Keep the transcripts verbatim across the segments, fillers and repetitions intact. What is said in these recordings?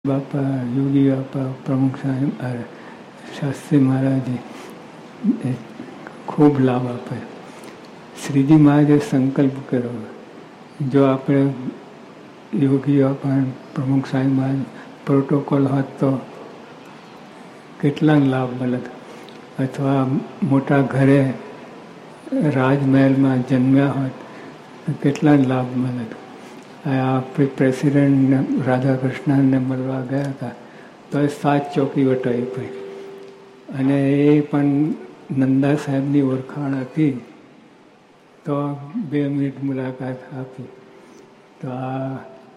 બાપા યોગી બાપા પ્રમુખ સાહેબ શાસ્ત્રી મહારાજે ખૂબ લાભ આપે. શ્રીજી મહારાજે સંકલ્પ કર્યો, જો આપણે યોગી બાપા પ્રમુખ સાહેબ મહારાજ પ્રોટોકોલ હોત તો કેટલા લાભ મળત, અથવા મોટા ઘરે રાજમહેલમાં જન્મ્યા હોત તો કેટલા લાભ મળત. આપણે પ્રેસિડેન્ટને રાધાકૃષ્ણને મળવા ગયા હતા તો એ સાત ચોકી વટાવી પડી, અને એ પણ નંદા સાહેબની ઓળખાણ હતી તો બે મિનિટ મુલાકાત આપી. તો આ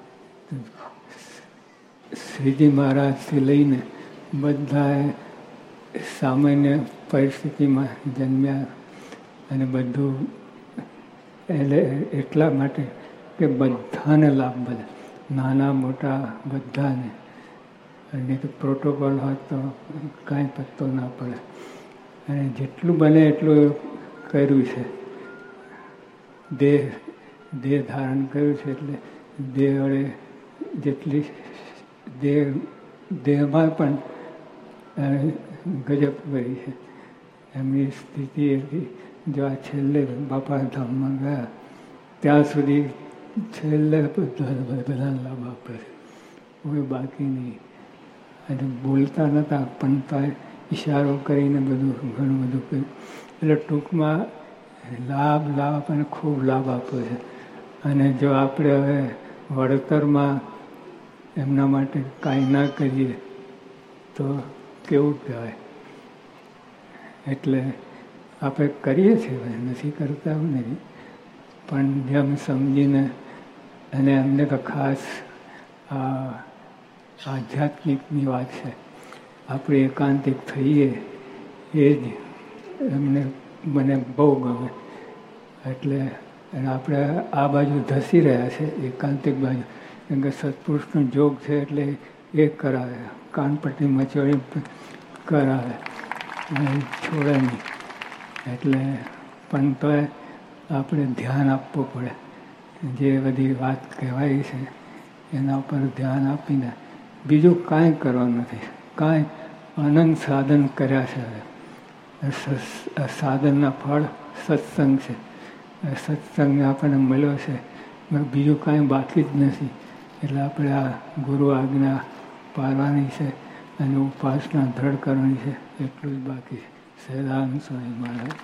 શ્રીજી મહારાજથી લઈને બધાએ સામાન્ય પરિસ્થિતિમાં જન્મ્યા, અને બધું એટલે એટલા માટે કે બધાને લાભ મળે, નાના મોટા બધાને. અને તો પ્રોટોકોલ હોય તો કાંઈ પત્તો ના પડે. અને જેટલું બને એટલું કર્યું છે. દેહ દેહ ધારણ કર્યું છે, એટલે દેહ વડે જેટલી દેહ દેહમાં પણ ગજબ કરી છે એમની સ્થિતિ એટલી. જો આ છેલ્લે બાપા ધામમાં ગયા ત્યાં સુધી છેલ્લે બધા બધા લાભ આપે છે, કોઈ બાકી નહીં. અને બોલતા નહોતા પણ તો ઈશારો કરીને બધું ઘણું બધું કર્યું. એટલે ટૂંકમાં લાભ લાભ અને ખૂબ લાભ આપ્યો છે. અને જો આપણે હવે વળતરમાં એમના માટે કાંઈ ના કરીએ તો કેવું કહેવાય. એટલે આપણે કરીએ છીએ, નથી કરતા નહીં, પણ જેમ સમજીને. અને એમને તો ખાસ આ આધ્યાત્મિકની વાત છે, આપણે એકાંતિક થઈએ એ જ એમને મને બહુ ગમે. એટલે આપણે આ બાજુ ધસી રહ્યા છે એકાંતિક બાજુ, કેમ કે સત્પુરુષનો જોગ છે એટલે એ કરાવે, કાનપટ્ટી મચોડી કરાવે, છોડે નહીં. એટલે પણ તો આપણે ધ્યાન આપવું પડે. જે બધી વાત કહેવાય છે એના ઉપર ધ્યાન આપીને બીજું કાંઈ કરવાનું નથી. કાંઈ અનંત સાધન કર્યા છે. સાધનના ફળ સત્સંગ છે. સત્સંગ આપણને મળ્યો છે, બીજું કાંઈ બાકી જ નથી. એટલે આપણે આ ગુરુ આજ્ઞા પાળવાની છે અને ઉપાસના દ્રઢ કરવાની છે, એટલું જ બાકી છે. સહેજાનંદ સ્વામી મહારાજ.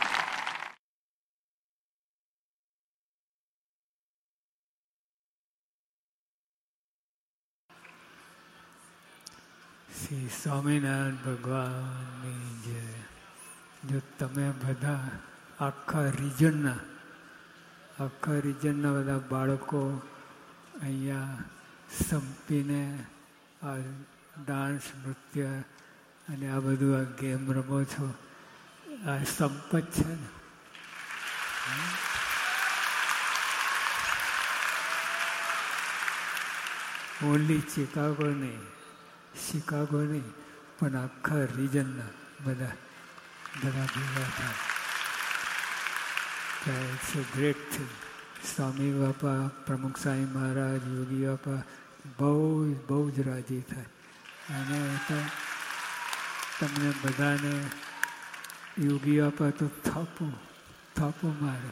શ્રી સ્વામિનારાયણ ભગવાનની જય. જો તમે બધા આખા રિજનના આખા રિજનના બધા બાળકો અહીંયા સંપીને આ ડાન્સ નૃત્ય અને આ બધું આ ગેમ રમો છો, આ સંપત છે ને. ઓનલી ચિકાગો નહીં, શિકાગો નહીં, પણ આખા રિજનના બધા બધા ભેગા થાય. It's a great thing. સ્વામી બાપા પ્રમુખ સાંઈ મહારાજ યોગી બાપા બહુ બહુ જ રાજી થાય. અને તો તમને બધાને યોગી બાપા તો થાપો થાપો મારે.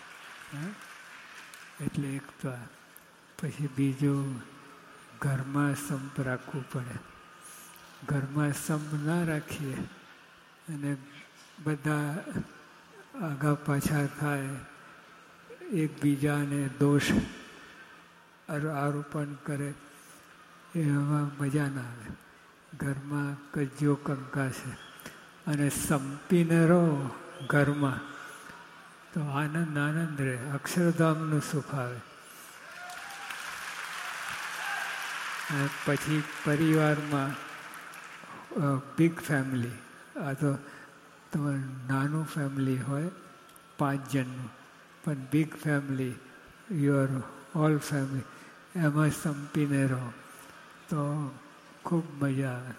એટલે એક તો પછી બીજું, ઘરમાં સંપ રાખવું પડે. ઘરમાં સંપ ના રાખીએ અને બધા આગા પાછા થાય, એકબીજાને દોષ આરોપણ કરે, એમાં મજા ના આવે. ઘરમાં કજ્યો કંકાશે અને સંપીને રહો ઘરમાં તો આનંદ આનંદ રહે, અક્ષરધામનું સુખ આવે. અને પછી પરિવારમાં બિગ ફેમિલી, આ તો તમારું નાનું ફેમિલી હોય પાંચ જણનું, પણ big family, your all family, એમાં સંપીને રહો તો ખૂબ મજા આવે.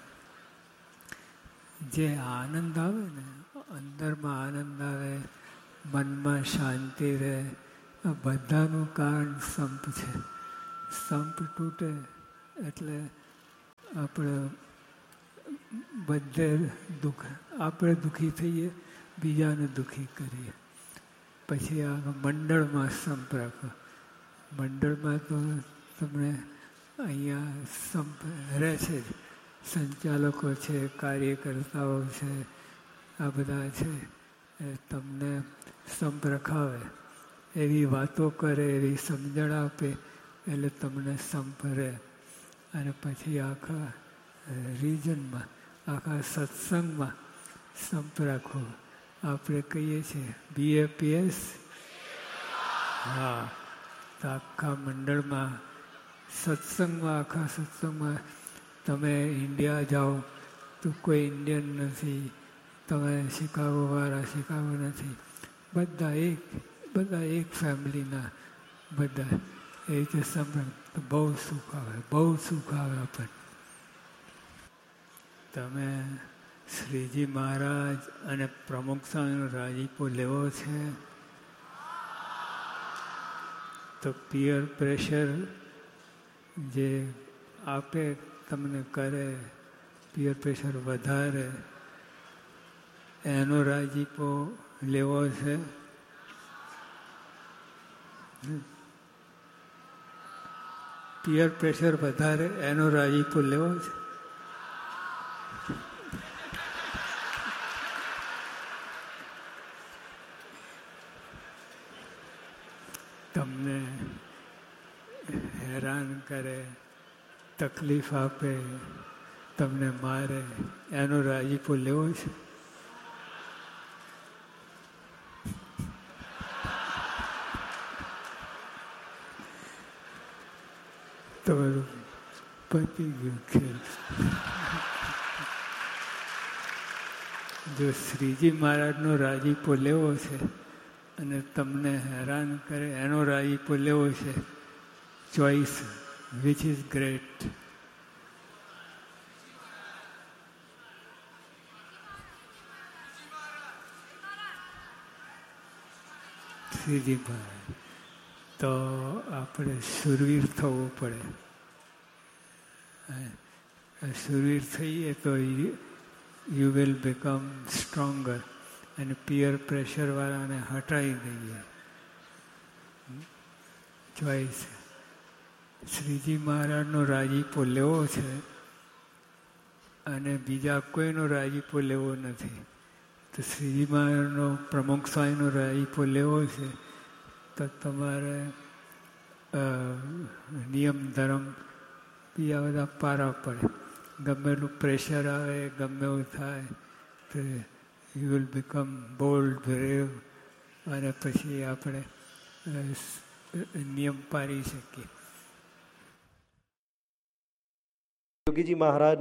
જે આનંદ આવે ને, અંદરમાં આનંદ આવે, મનમાં શાંતિ રહે, આ બધાનું કારણ સંપ છે. સંપ તૂટે એટલે આપણે બધે દુઃખ, આપણે દુઃખી થઈએ, બીજાને દુઃખી કરીએ. પછી આ મંડળમાં સંપ રાખો. મંડળમાં તો તમને અહીંયા સંપ રહે છે જ, સંચાલકો છે, કાર્યકર્તાઓ છે, આ બધા છે. તમને સંપ રખાવે, એવી વાતો કરે, એવી સમજણ આપે, એટલે તમને સંપ રહે. અને પછી આખા રિજનમાં, આખા સત્સંગમાં સંપ રાખવો. આપણે કહીએ છીએ બીએપીએસ. હા, તો આખા મંડળમાં, સત્સંગમાં, આખા સત્સંગમાં તમે ઇન્ડિયા જાઓ તો કોઈ ઇન્ડિયન નથી, તમે શિકાગોવાળા શિકાગો નથી, બધા એક, બધા એક ફેમિલીના બધા. એ રીતે સંભળાય તો બહુ સુખ આવે, બહુ સુખ આવે આપણને. તમે શ્રીજી મહારાજ અને પ્રમુખ સ્વામીનો રાજીપો લેવો છે તો પિયર પ્રેશર જે આપે, તમને કરે, પિયર પ્રેશર વધારે, એનો રાજીપો લેવો છે. પિયર પ્રેશર વધારે, એનો રાજીપો લેવો છે. તમને હેરાન કરે, તકલીફ આપે, તમને મારે, એનો રાજીપો લેવો છે. તમારું પતી ગયું ખેલ. જો શ્રીજી મહારાજનો રાજીપો લેવો છે અને તમને હેરાન કરે, એનો રાજીપો લેવો છે, choice which is great. Shriji મહારાજ. તો આપણે શૂરવીર થવું પડે. શૂરવીર થઈએ તો યુ વિલ બીકમ સ્ટ્રોંગર. અને પિયર પ્રેશરવાળાને હટાવી દઈએ. ચોઈસ. શ્રીજી મહારાજનો રાજીપો લેવો છે અને બીજા કોઈનો રાજીપો લેવો નથી. તો શ્રીજી મહારાજનો, પ્રમુખ સ્વામીનો રાજીપો લેવો છે તો તમારે નિયમ ધર્મ બીજા બધા પારા પડે. ગમે એટલું પ્રેશર આવે, ગમે એવું થાય તો you will become bold, brave, અને પછી આપણે નિયમ પાડી શકીએ. યોગીજી મહારાજ.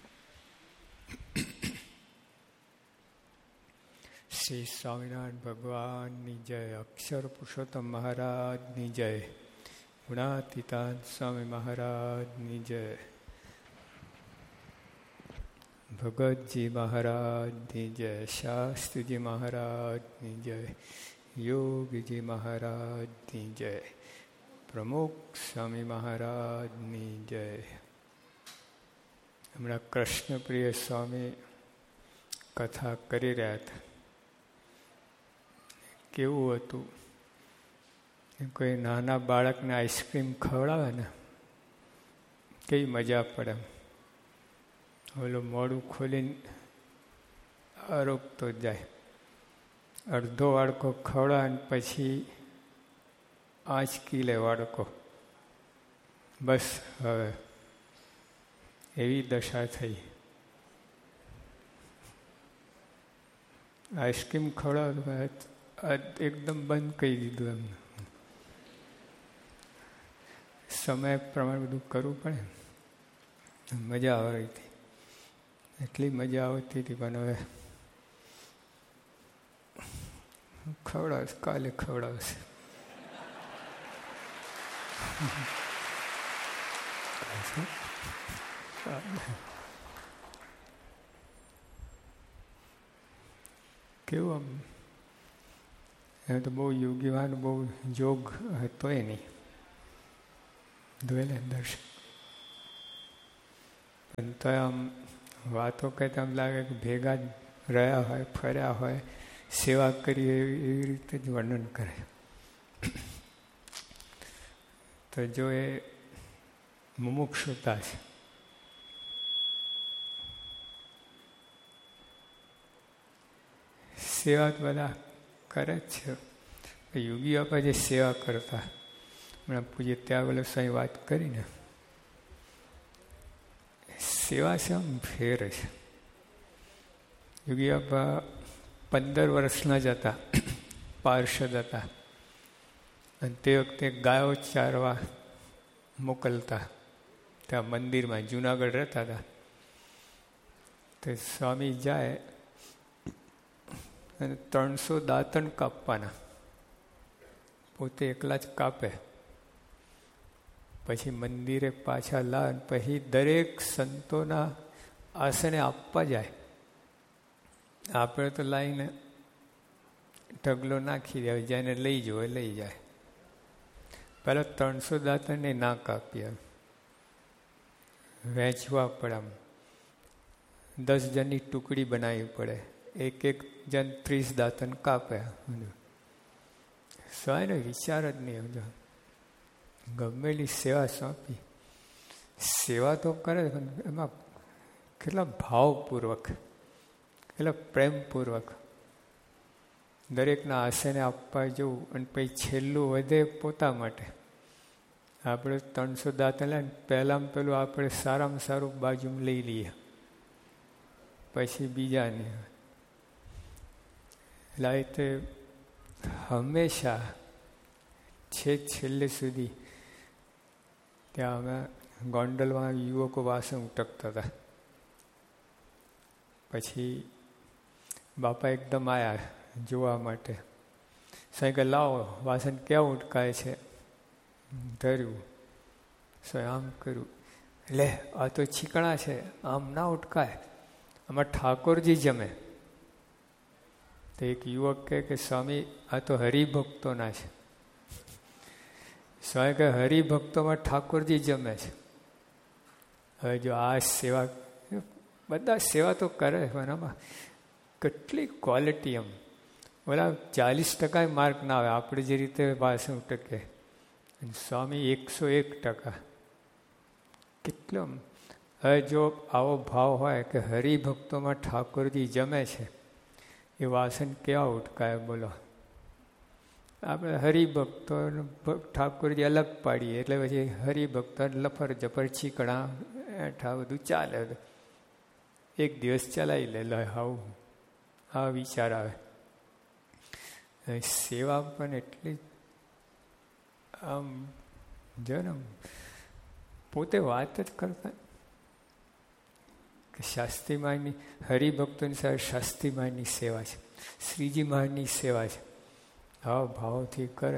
શ્રી સ્વામિનારાયણ ભગવાનની જય. અક્ષર પુરુષોત્તમ મહારાજની જય. ગુણાતીતાન સ્વામી મહારાજની જય. ભગતજી મહારાજની જય. શાસ્ત્રીજી મહારાજની જય. યોગીજી મહારાજની જય. પ્રમુખ સ્વામી મહારાજની જય. હમણાં કૃષ્ણપ્રિય સ્વામી કથા કરી રહ્યા હતા. કેવું હતું, કોઈ નાના બાળકને આઈસ્ક્રીમ ખવડાવે ને કેવી મજા પડે. ઓલો મોડું ખોલીને આરોગતો જાય. અડધો વાડકો ખવડાવે ને પછી આંચકી લે વાડકો. બસ હવે એવી દશા થઈ. આઈસ્ક્રીમ ખવડાવે એકદમ બંધ કરી દીધું. એમને સમય પ્રમાણે બધું કરવું પડે. મજા આવી હતી, એટલી મજા આવતી હતી. પણ હવે ખવડાવશે, કાલે ખવડાવશે. કેવું આમ, એ તો બહુ યોગીવાન, બહુ જોગ હતો એ નહીં. દોયેલા દર્શન. તો આમ વાતો કહેતા આમ લાગે કે ભેગા જ રહ્યા હોય, ફર્યા હોય, સેવા કરી એવી એવી રીતે જ વર્ણન કરે. તો જો એ મુમુક્ષુતા છે. સેવા બધા કરે જ છે. યોગી બાપા જે સેવા કરતા, હમણાં પૂજ્ય ત્યાગલ સ્વામી વાત કરીને, સેવા છે આમ ફેર છે. યોગી બાપા પંદર વર્ષના જ હતા, પાર્ષદ હતા, અને તે વખતે ગાયો ચારવા મોકલતા ત્યાં મંદિરમાં. જુનાગઢ રહેતા હતા. તે સ્વામી જાય અને ત્રણસો દાંતણ કાપવાના, પોતે એકલા જ કાપે, પછી મંદિરે પાછા લાવે, પછી દરેક સંતોના આસને આપવા જાય. આપણે તો લાવીને ઢગલો નાખી દે, જેને લઈ જવો લઈ જાય. પહેલાં ત્રણસો દાંતણને ના કાપીએ, વહેંચવા પડે. આમ દસ જણની ટુકડી બનાવવી પડે, એક એક જણ ત્રીસ દાંતણ કાપે. સ્વાયનો વિચાર જ નહીં. સમજો, ગમેલી સેવા સોંપી, સેવા તો કરે પણ એમાં કેટલા ભાવપૂર્વક, કેટલા પ્રેમપૂર્વક દરેકના આસને આપવા જવું. અને પછી છેલ્લું વધે પોતા માટે. આપણે ત્રણસો દાંતણ લે, પહેલાં પેલું આપણે સારામાં સારું બાજુમાં લઈ લઈએ, પછી બીજાને. એટલે આ રીતે હંમેશા છે છેલ્લે સુધી. ત્યાં અમે ગોંડલમાં યુવકો વાસણ ઉટકતા હતા. પછી બાપા એકદમ આવ્યા જોવા માટે. સાંઈ કે લાવો વાસણ ક્યાં ઉટકાય છે. ધર્યું, સાંઈ આમ કર્યું, લે આ તો છીકણા છે, આમ ના ઉટકાય, આમાં ઠાકોરજી જમે. તો એક યુવક કહે કે સ્વામી આ તો હરિભક્તોના છે. સ્વામી કહે હરિભક્તોમાં ઠાકોરજી જમે છે. હવે જો આ સેવા, બધા સેવા તો કરે પણ આમાં કેટલી ક્વોલિટી. એમ ઓલા ચાલીસ ટકા માર્ક ના આવે આપણે જે રીતે વાસણ ટકે, સ્વામી એકસો એક ટકા. કેટલો. હવે જો આવો ભાવ હોય કે હરિભક્તોમાં ઠાકોરજી જમે છે, એ વાસણ કેવા ઉટકાય બોલો. આપણે હરિભક્તો ઠાકોરજી અલગ પાડીએ એટલે પછી હરિભક્તો લફર જફર છીકણા એઠા બધું ચાલે. એક દિવસ ચલાવી લે લે આવું આ વિચાર આવે. સેવા પણ એટલી આમ જો ને પોતે વાત જ કરતા કે શાસ્ત્રી મહારાજની, હરિભક્તોની સાથે શાસ્ત્રી મહારાજની સેવા છે, શ્રીજી મહારાજની સેવા છે. આવા ભાવથી કરે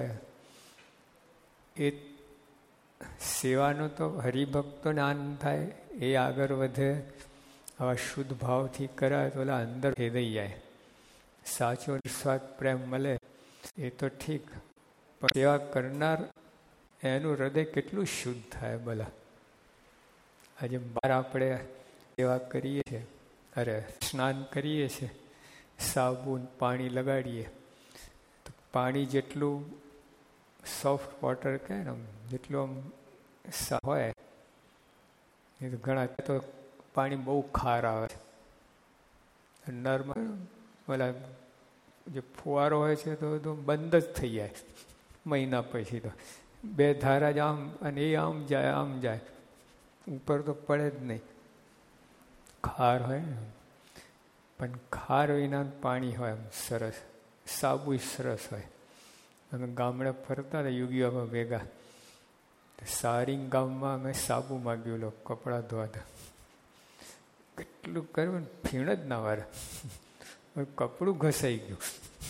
એ સેવાનો તો હરિભક્તોને આનંદ થાય, એ આગળ વધે. આવા શુદ્ધ ભાવથી કરાય તો ઓલા અંદર ભેદાઈ જાય. સાચો નિસ્વાર્થ પ્રેમ મળે એ તો ઠીક, પણ સેવા કરનાર એનું હૃદય કેટલું શુદ્ધ થાય બોલા. આજે બહાર આપણે સેવા કરીએ છીએ, અરે સ્નાન કરીએ છીએ, સાબુન પાણી લગાડીએ તો પાણી જેટલું સોફ્ટ વોટર કહે ને, જેટલું આમ હોય એ તો ઘણા તો પાણી બહુ ખાર આવે છે. નરમાં ઓલા જે ફુવારો હોય છે તો બધું બંધ જ થઈ જાય મહિના પછી. તો બે ધારા જ આમ અને એ આમ જાય આમ જાય, ઉપર તો પડે જ નહીં. ખાર હોય ને, પણ ખાર વિના પાણી હોય એમ સરસ, સાબુ સરસ હોય. અમે ગામડે ફરતા હતા યોગી બાબા ભેગા, સારિંગ ગામમાં અમે સાબુ માગ્યું લો કપડાં ધોવાતા. કેટલું કર્યું ને ફીણ જ ના વારે, કપડું ઘસાઈ ગયું.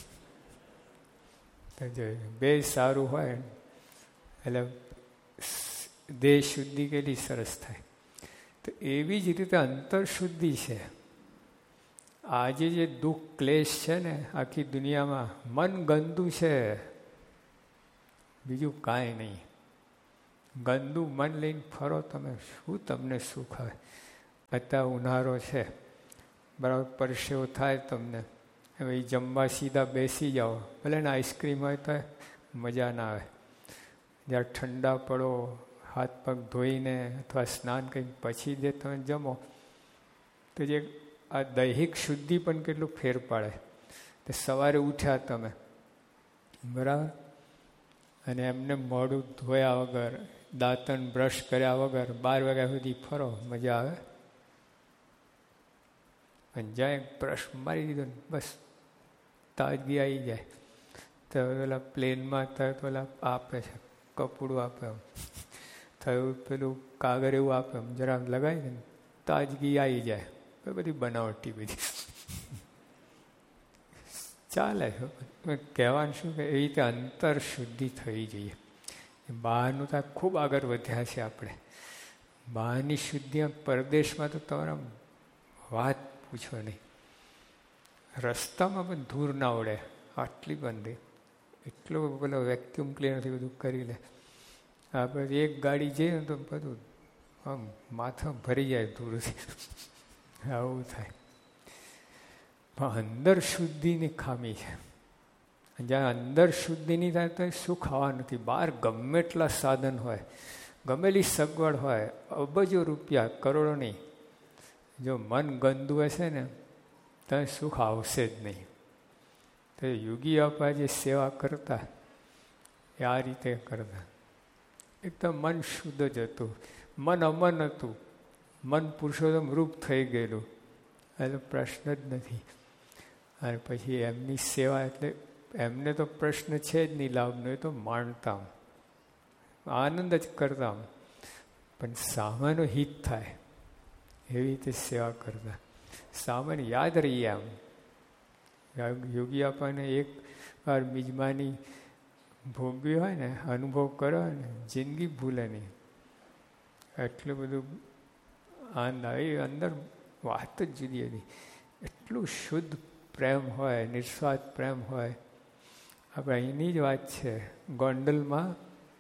બે સારું હોય એટલે દેહ શુદ્ધિ કેટલી સરસ થાય. તો એવી જ રીતે અંતર શુદ્ધિ છે. આજે જે દુઃખ ક્લેશ છે ને આખી દુનિયામાં, મન ગંદુ છે, બીજું કાંઈ નહીં. ગંદુ મન લઈને ફરો તમે, શું તમને સુખ આવે? અત્યારે ઉનાળો છે, બરાબર પરસેવો થાય તમને, હવે જમવા સીધા બેસી જાઓ, ભલે ને આઈસ્ક્રીમ હોય તો મજા ના આવે. જ્યારે ઠંડા પડો, હાથ પગ ધોઈને અથવા સ્નાન કંઈક પછી જે તમે જમો તો જે આ દૈહિક શુદ્ધિ પણ કેટલું ફેર પાડે. તો સવારે ઉઠ્યા તમે, બરાબર, અને એમને મોઢું ધોયા વગર, દાંતણ બ્રશ કર્યા વગર બાર વાગ્યા સુધી ફરો, મજા આવે? અને જાય બ્રશ મારી દીધો ને બસ તાજગી આવી જાય. તો પેલા પ્લેનમાં તો પેલા આપે છે, કપડું આપે, એમ થયું પેલું કાગળ એવું આપે, એમ જરા લગાવી દે ને તાજગી આવી જાય. બધી બનાવટી બધી ચાલે. કહેવાનું શું કે એવી રીતે અંતર શુદ્ધિ થવી જોઈએ. બહારનું તો ખૂબ આગળ વધ્યા છે આપણે. બહારની શુદ્ધિ પરદેશમાં તો તમારા વાત પૂછો નહીં. રસ્તામાં પણ ધૂળ ના ઉડે, આટલી બંધી, એટલું પેલો વેક્યુમ ક્લીનરથી બધું કરી લે. આપણે એક ગાડી જઈએ તો બધું આમ માથા ભરી જાય ધૂળથી, આવું થાય. પણ અંદર શુદ્ધિની ખામી છે. જ્યાં અંદર શુદ્ધિ નહીં થાય તો સુખ આવવા નથી. બહાર ગમે એટલા સાધન હોય, ગમેલી સગવડ હોય, અબજો રૂપિયા, કરોડો નહીં, જો મન ગંદુ હશે ને તો સુખ આવશે જ નહીં. તો યોગી આપા જે સેવા કરતા એ આ રીતે કરતા. એકદમ મન શુદ્ધ જ હતું, મન અમન હતું, મન પુરુષોત્તમ રૂપ થઈ ગયેલું, એટલે પ્રશ્ન જ નથી. અને પછી એમની સેવા એટલે એમને તો પ્રશ્ન છે જ નહીં લાભનો, એ તો માણતા, આનંદ જ કરતા, પણ સામાનો હિત થાય એવી રીતે સેવા કરતા. સામાન્ય યાદ રહીએ. આમ યોગી આપણને એક વાર મિજમાની ભોગવી હોય ને, અનુભવ કરો ને, જિંદગી ભૂલે નહીં. એટલું બધું આનંદ આવે. એ અંદર વાત જ જુદી હતી. એટલું શુદ્ધ પ્રેમ હોય, નિસ્વાર્થ પ્રેમ હોય. આપણે અહીંની જ વાત છે, ગોંડલમાં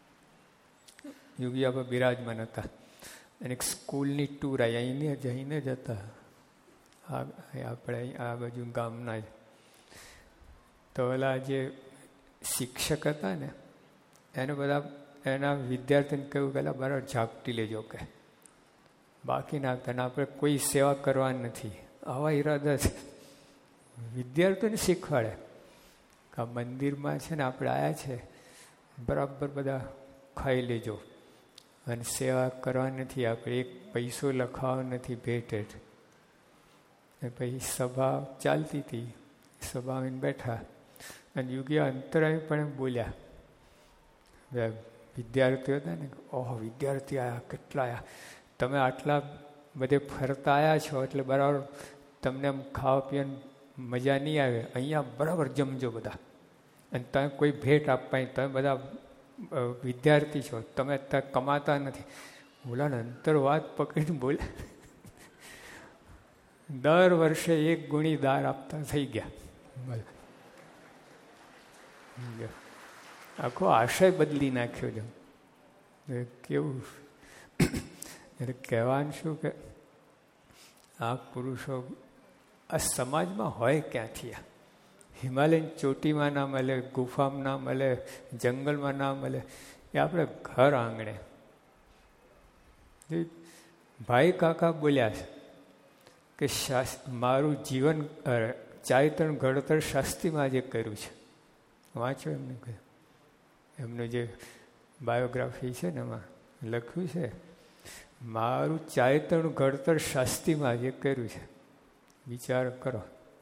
યોગી આપા બિરાજમાન હતા અને એક સ્કૂલની ટૂર આવી, અહીંને જઈને જ હતા, આપણે આ બાજુ ગામના જ. તો ઓલા જે શિક્ષક હતા ને એને બધા એના વિદ્યાર્થીને કહ્યું કે બરાબર ઝાપટી લેજો, કે બાકી નાખતા ને આપણે કોઈ સેવા કરવા નથી, આવા ઈરાદા છે. વિદ્યાર્થીઓને શીખવાડે કે આ મંદિરમાં છે ને આપણે આવ્યા છે, બરાબર બધા ખાઈ લેજો અને સેવા કરવા નથી, આપણે એક પૈસો લખાવો નથી ભેટ હેઠ. પછી સભા ચાલતી હતી, સભામાં બેઠા અને યોગી અંતરાય પણ બોલ્યા. વિદ્યાર્થીઓ હતા ને, ઓહો વિદ્યાર્થી આવ્યા, કેટલા આવ્યા, તમે આટલા બધે ફરતા આવ્યા છો એટલે બરાબર તમને આમ ખાવા પીવાની મજા નહીં આવે, અહીંયા બરાબર જમજો બધા. અને તમે કોઈ ભેટ આપવાની, તમે બધા વિદ્યાર્થી છો, તમે અત્યારે કમાતા નથી. બોલા ને અંતર વાત પકડીને બોલ્યા, દર વર્ષે એક ગુણી દાર આપતા થઈ ગયા. આખો આશય બદલી નાખ્યો છે. કેવું એટલે કહેવાનું શું કે આ પુરુષો આ સમાજમાં હોય ક્યાંથી? આ હિમાલયન ચોટીમાં ના મળે, ગુફામાં ના મળે, જંગલમાં ના મળે, એ આપણે ઘર આંગણે. ભાઈ કાકા બોલ્યા છે કે શાસ્ મારું જીવન ચારિત્ર ઘડતર શાસ્ત્રીમાં જે કર્યું છે, વાંચો એમને કહ્યું, એમનું જે બાયોગ્રાફી છે ને એમાં લખ્યું છે, મારું ચારિત્રનું ઘડતર શાસ્ત્રીમાં જે કર્યું છે, વિચાર કરો.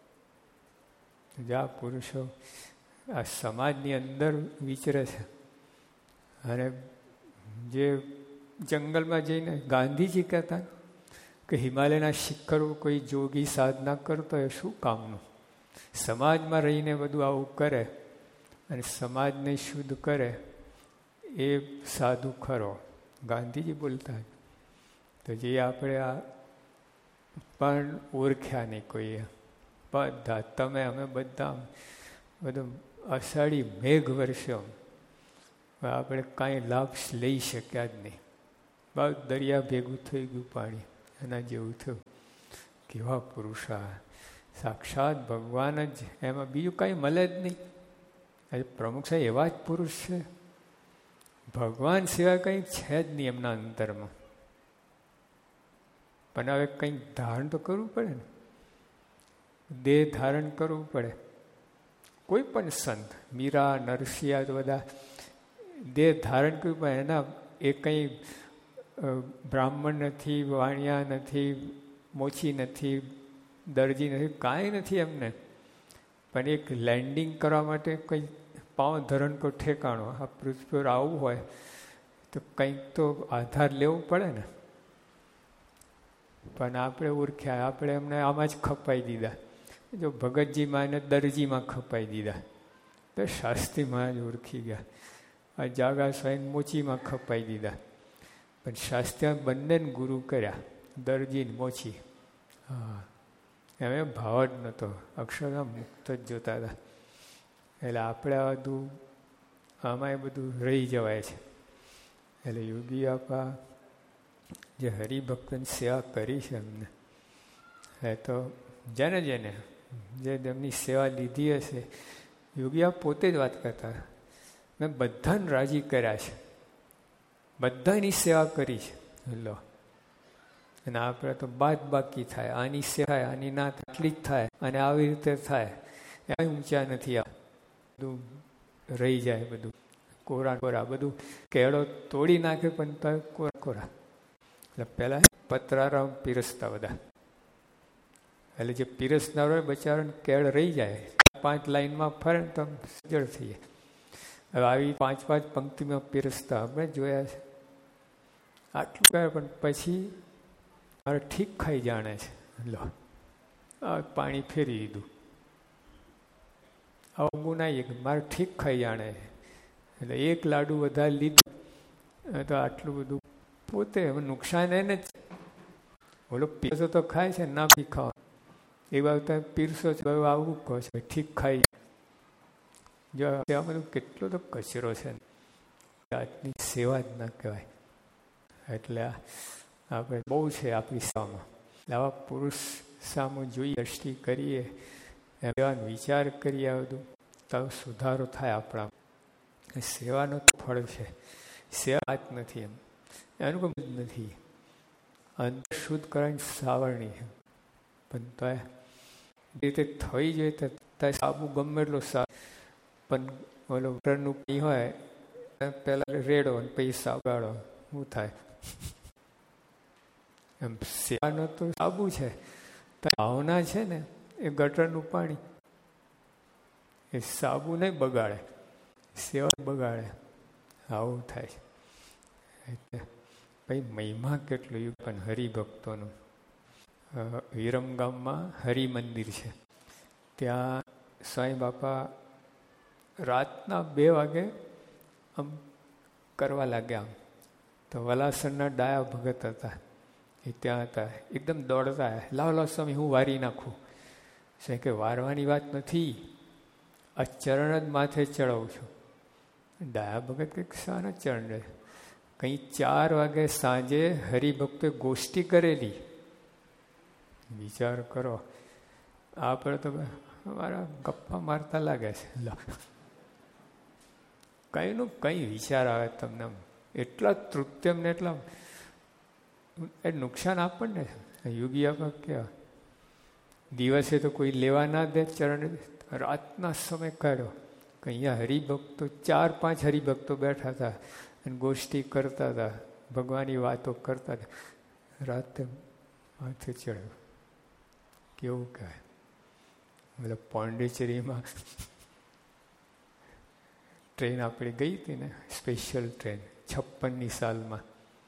જ્યાં પુરુષો આ સમાજની અંદર વિચરે છે અને જે જંગલમાં જઈને ગાંધીજી કહેતા કે હિમાલયના શિખરો કોઈ જોગી સાધના કરતો હોય શું કામનું? સમાજમાં રહીને બધું આવું કરે અને સમાજને શુદ્ધ કરે એ સાધુ ખરો, ગાંધીજી બોલતા. તો જે આપણે આ પણ ઓળખ્યા નહીં કોઈએ, બધા તમે અમે બધા બધું અષાઢી મેઘ વર્ષો આપણે કાંઈ લાભ લઈ શક્યા જ નહીં. બસ દરિયા ભેગું થઈ ગયું પાણી, એના જેવું થયું. કેવા પુરુષા, સાક્ષાત ભગવાન જ, એમાં બીજું કાંઈ મળે જ નહીં. આજે પ્રમુખ સાહેબ એવા જ પુરુષ છે, ભગવાન સિવાય કંઈ છે જ નહીં એમના અંતરમાં. પણ હવે કંઈક ધારણ તો કરવું પડે ને, દેહ ધારણ કરવું પડે. કોઈ પણ સંત, મીરા, નરસિંહ, બધા દેહ ધારણ કર્યું, પણ એના એ કંઈ બ્રાહ્મણ નથી, વાણિયા નથી, મોચી નથી, દરજી નથી, કાંઈ નથી એમને. પણ એક લેન્ડિંગ કરવા માટે કંઈ પાવ ધરણ કોઈ ઠેકાણો, આ પૃથ્વી પર આવવું હોય તો કંઈક તો આધાર લેવું પડે ને. પણ આપણે ઓળખ્યા, આપણે એમને આમાં જ ખપાઈ દીધા. જો ભગતજીમાં એને દરજીમાં ખપાઈ દીધા, તો શાસ્ત્રીમાં જ ઓળખી ગયા. આ જાગા સ્વયં મોચીમાં ખપાઈ દીધા. પણ શાસ્ત્રી બંનેને ગુરુ કર્યા, દરજી ને મોચી. હા, એમ ભાવ જ નહોતો, અક્ષરધામ મુક્ત જ જોતા હતા. એટલે આપણે આ બધું આમાં એ બધું રહી જવાય છે. એટલે યોગી આપા જે હરિભક્તની સેવા કરી છે એમને, એ તો જેને જેને જે તેમની સેવા લીધી હશે, યોગી આપ પોતે જ વાત કરતા, મેં બધાને રાજી કર્યા છે, બધાની સેવા કરી છે. લો, અને આપણે તો બાદ બાકી થાય, આની સેવા આની ના આટલી જ થાય, અને આવી રીતે થાય, એ ઊંચા નથી. આ બધું રહી જાય, બધું કોરા કોરા, બધું કેળો તોડી નાખે પણ તો કોરા કોરા. એટલે પહેલાં પતરારામ પીરસતા બધા, એટલે જે પીરસનાર હોય બચારાને કેળ રહી જાય, પાંચ લાઈનમાં ફરે ને તો સજળ થઈ જાય. હવે આવી પાંચ પાંચ પંક્તિમાં પીરસતા અમે જોયા છે. આટલું કહે પણ પછી મારે ઠીક ખાઈ જાણે છે. લો, આ પાણી ફેરી દીધું, આવું ગુનાઈએ મારે ઠીક ખાઈ જાણે છે. એટલે એક લાડુ વધારે લીધું તો આટલું બધું પોતે નુકસાન એને જ. બોલો પીરસો તો ખાય છે, ના બી ખાવા એ બાબત પીરસો છે, આવું કહો છે ઠીક ખાઈ. જો આ બધું કેટલો તો કચરો છે, આજની સેવા જ ના કહેવાય. એટલે આપણે બહુ છે આપણી સેવામાં. આવા પુરુષ સામું જોઈએ, દ્રષ્ટિ કરીએ, એવા વિચાર કરીએ, આ બધું તો સુધારો થાય આપણા. સેવાનો ફળ છે, સેવા જ નથી, એમ એનું કોઈ નથી. અંતર શુદ્ધ કરવાની સાવરણી છે, પણ તો એ રીતે થઈ જાય તો સાબુ ગમે એટલો સારું, પણ ઓલો વોટરનું પાણી હોય પહેલાં રેડો અને પછી સાબગાડો, શું થાય? એમ સેવાનો તો સાબુ છે, ભાવના છે ને એ ગટરનું પાણી, એ સાબુ નહીં બગાડે, સેવા બગાડે. આવું થાય છે. એટલે ભાઈ મહિમા કેટલું યુગ. પણ હરિભક્તોનું વિરમગામમાં હરિમંદિર છે, ત્યાં સાંઈ બાપા રાતના બે વાગે આમ કરવા લાગ્યા. આમ તો વલાસરના ડાયા ભગત હતા, એ ત્યાં હતા, એકદમ દોડતા, લાવ લાવ સ્વામી હું વારી નાખું. છે કે વારવાની વાત નથી, આ ચરણ જ માથે ચડાવું છું. ડાયા ભગત કંઈક શાના ચરણ રહે. કંઈ ચાર વાગે સાંજે હરિભક્તોએ ગોષ્ઠી કરેલી. વિચાર કરો, આપણે તો અમારા ગપ્પા મારતા લાગે છે. કંઈનું કંઈ વિચાર આવે તમને, એટલા તૃપ્યમ ને એટલા એ નુકસાન આપણને. યોગી આપા કેવા, દિવસે તો કોઈ લેવા ના દે ચરણ, રાતના સમય કાઢ્યો કે અહીંયા હરિભક્તો ચાર પાંચ હરિભક્તો બેઠા હતા અને ગોષ્ઠી કરતા હતા, ભગવાનની વાતો કરતા હતા. રાતે માથે ચડ્યો. કેવું કહેવાય. મતલબ પોંડિચેરીમાં ટ્રેન આપણી ગઈ હતી ને, સ્પેશિયલ ટ્રેન છપ્પનની સાલમાં.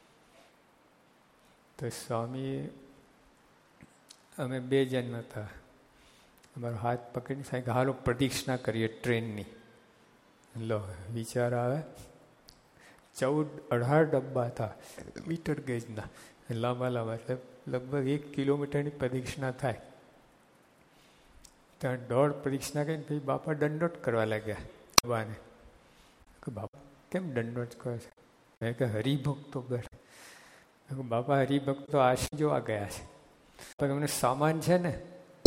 તો સ્વામી અમે બે જણ હતા, અમારો હાથ પકડીને સાહેબ હાલો પ્રદક્ષિણા કરીએ ટ્રેનની. લો વિચાર આવે, ચૌદ અઢાર ડબ્બા હતા મીટર ગેજના, લાંબા લાંબા, એટલે લગભગ એક કિલોમીટરની પ્રદક્ષિણા થાય. ત્યાં દોઢ પ્રદક્ષિણા કરીને પછી બાપા દંડોત કરવા લાગ્યા બાબાને. કે બાપા કેમ દંડોત કરે છે? મેં કે હરિભક્તો બેઠા. બાપા હરિભક્તો આશી જોવા ગયા છે, પણ એમને સામાન છે ને,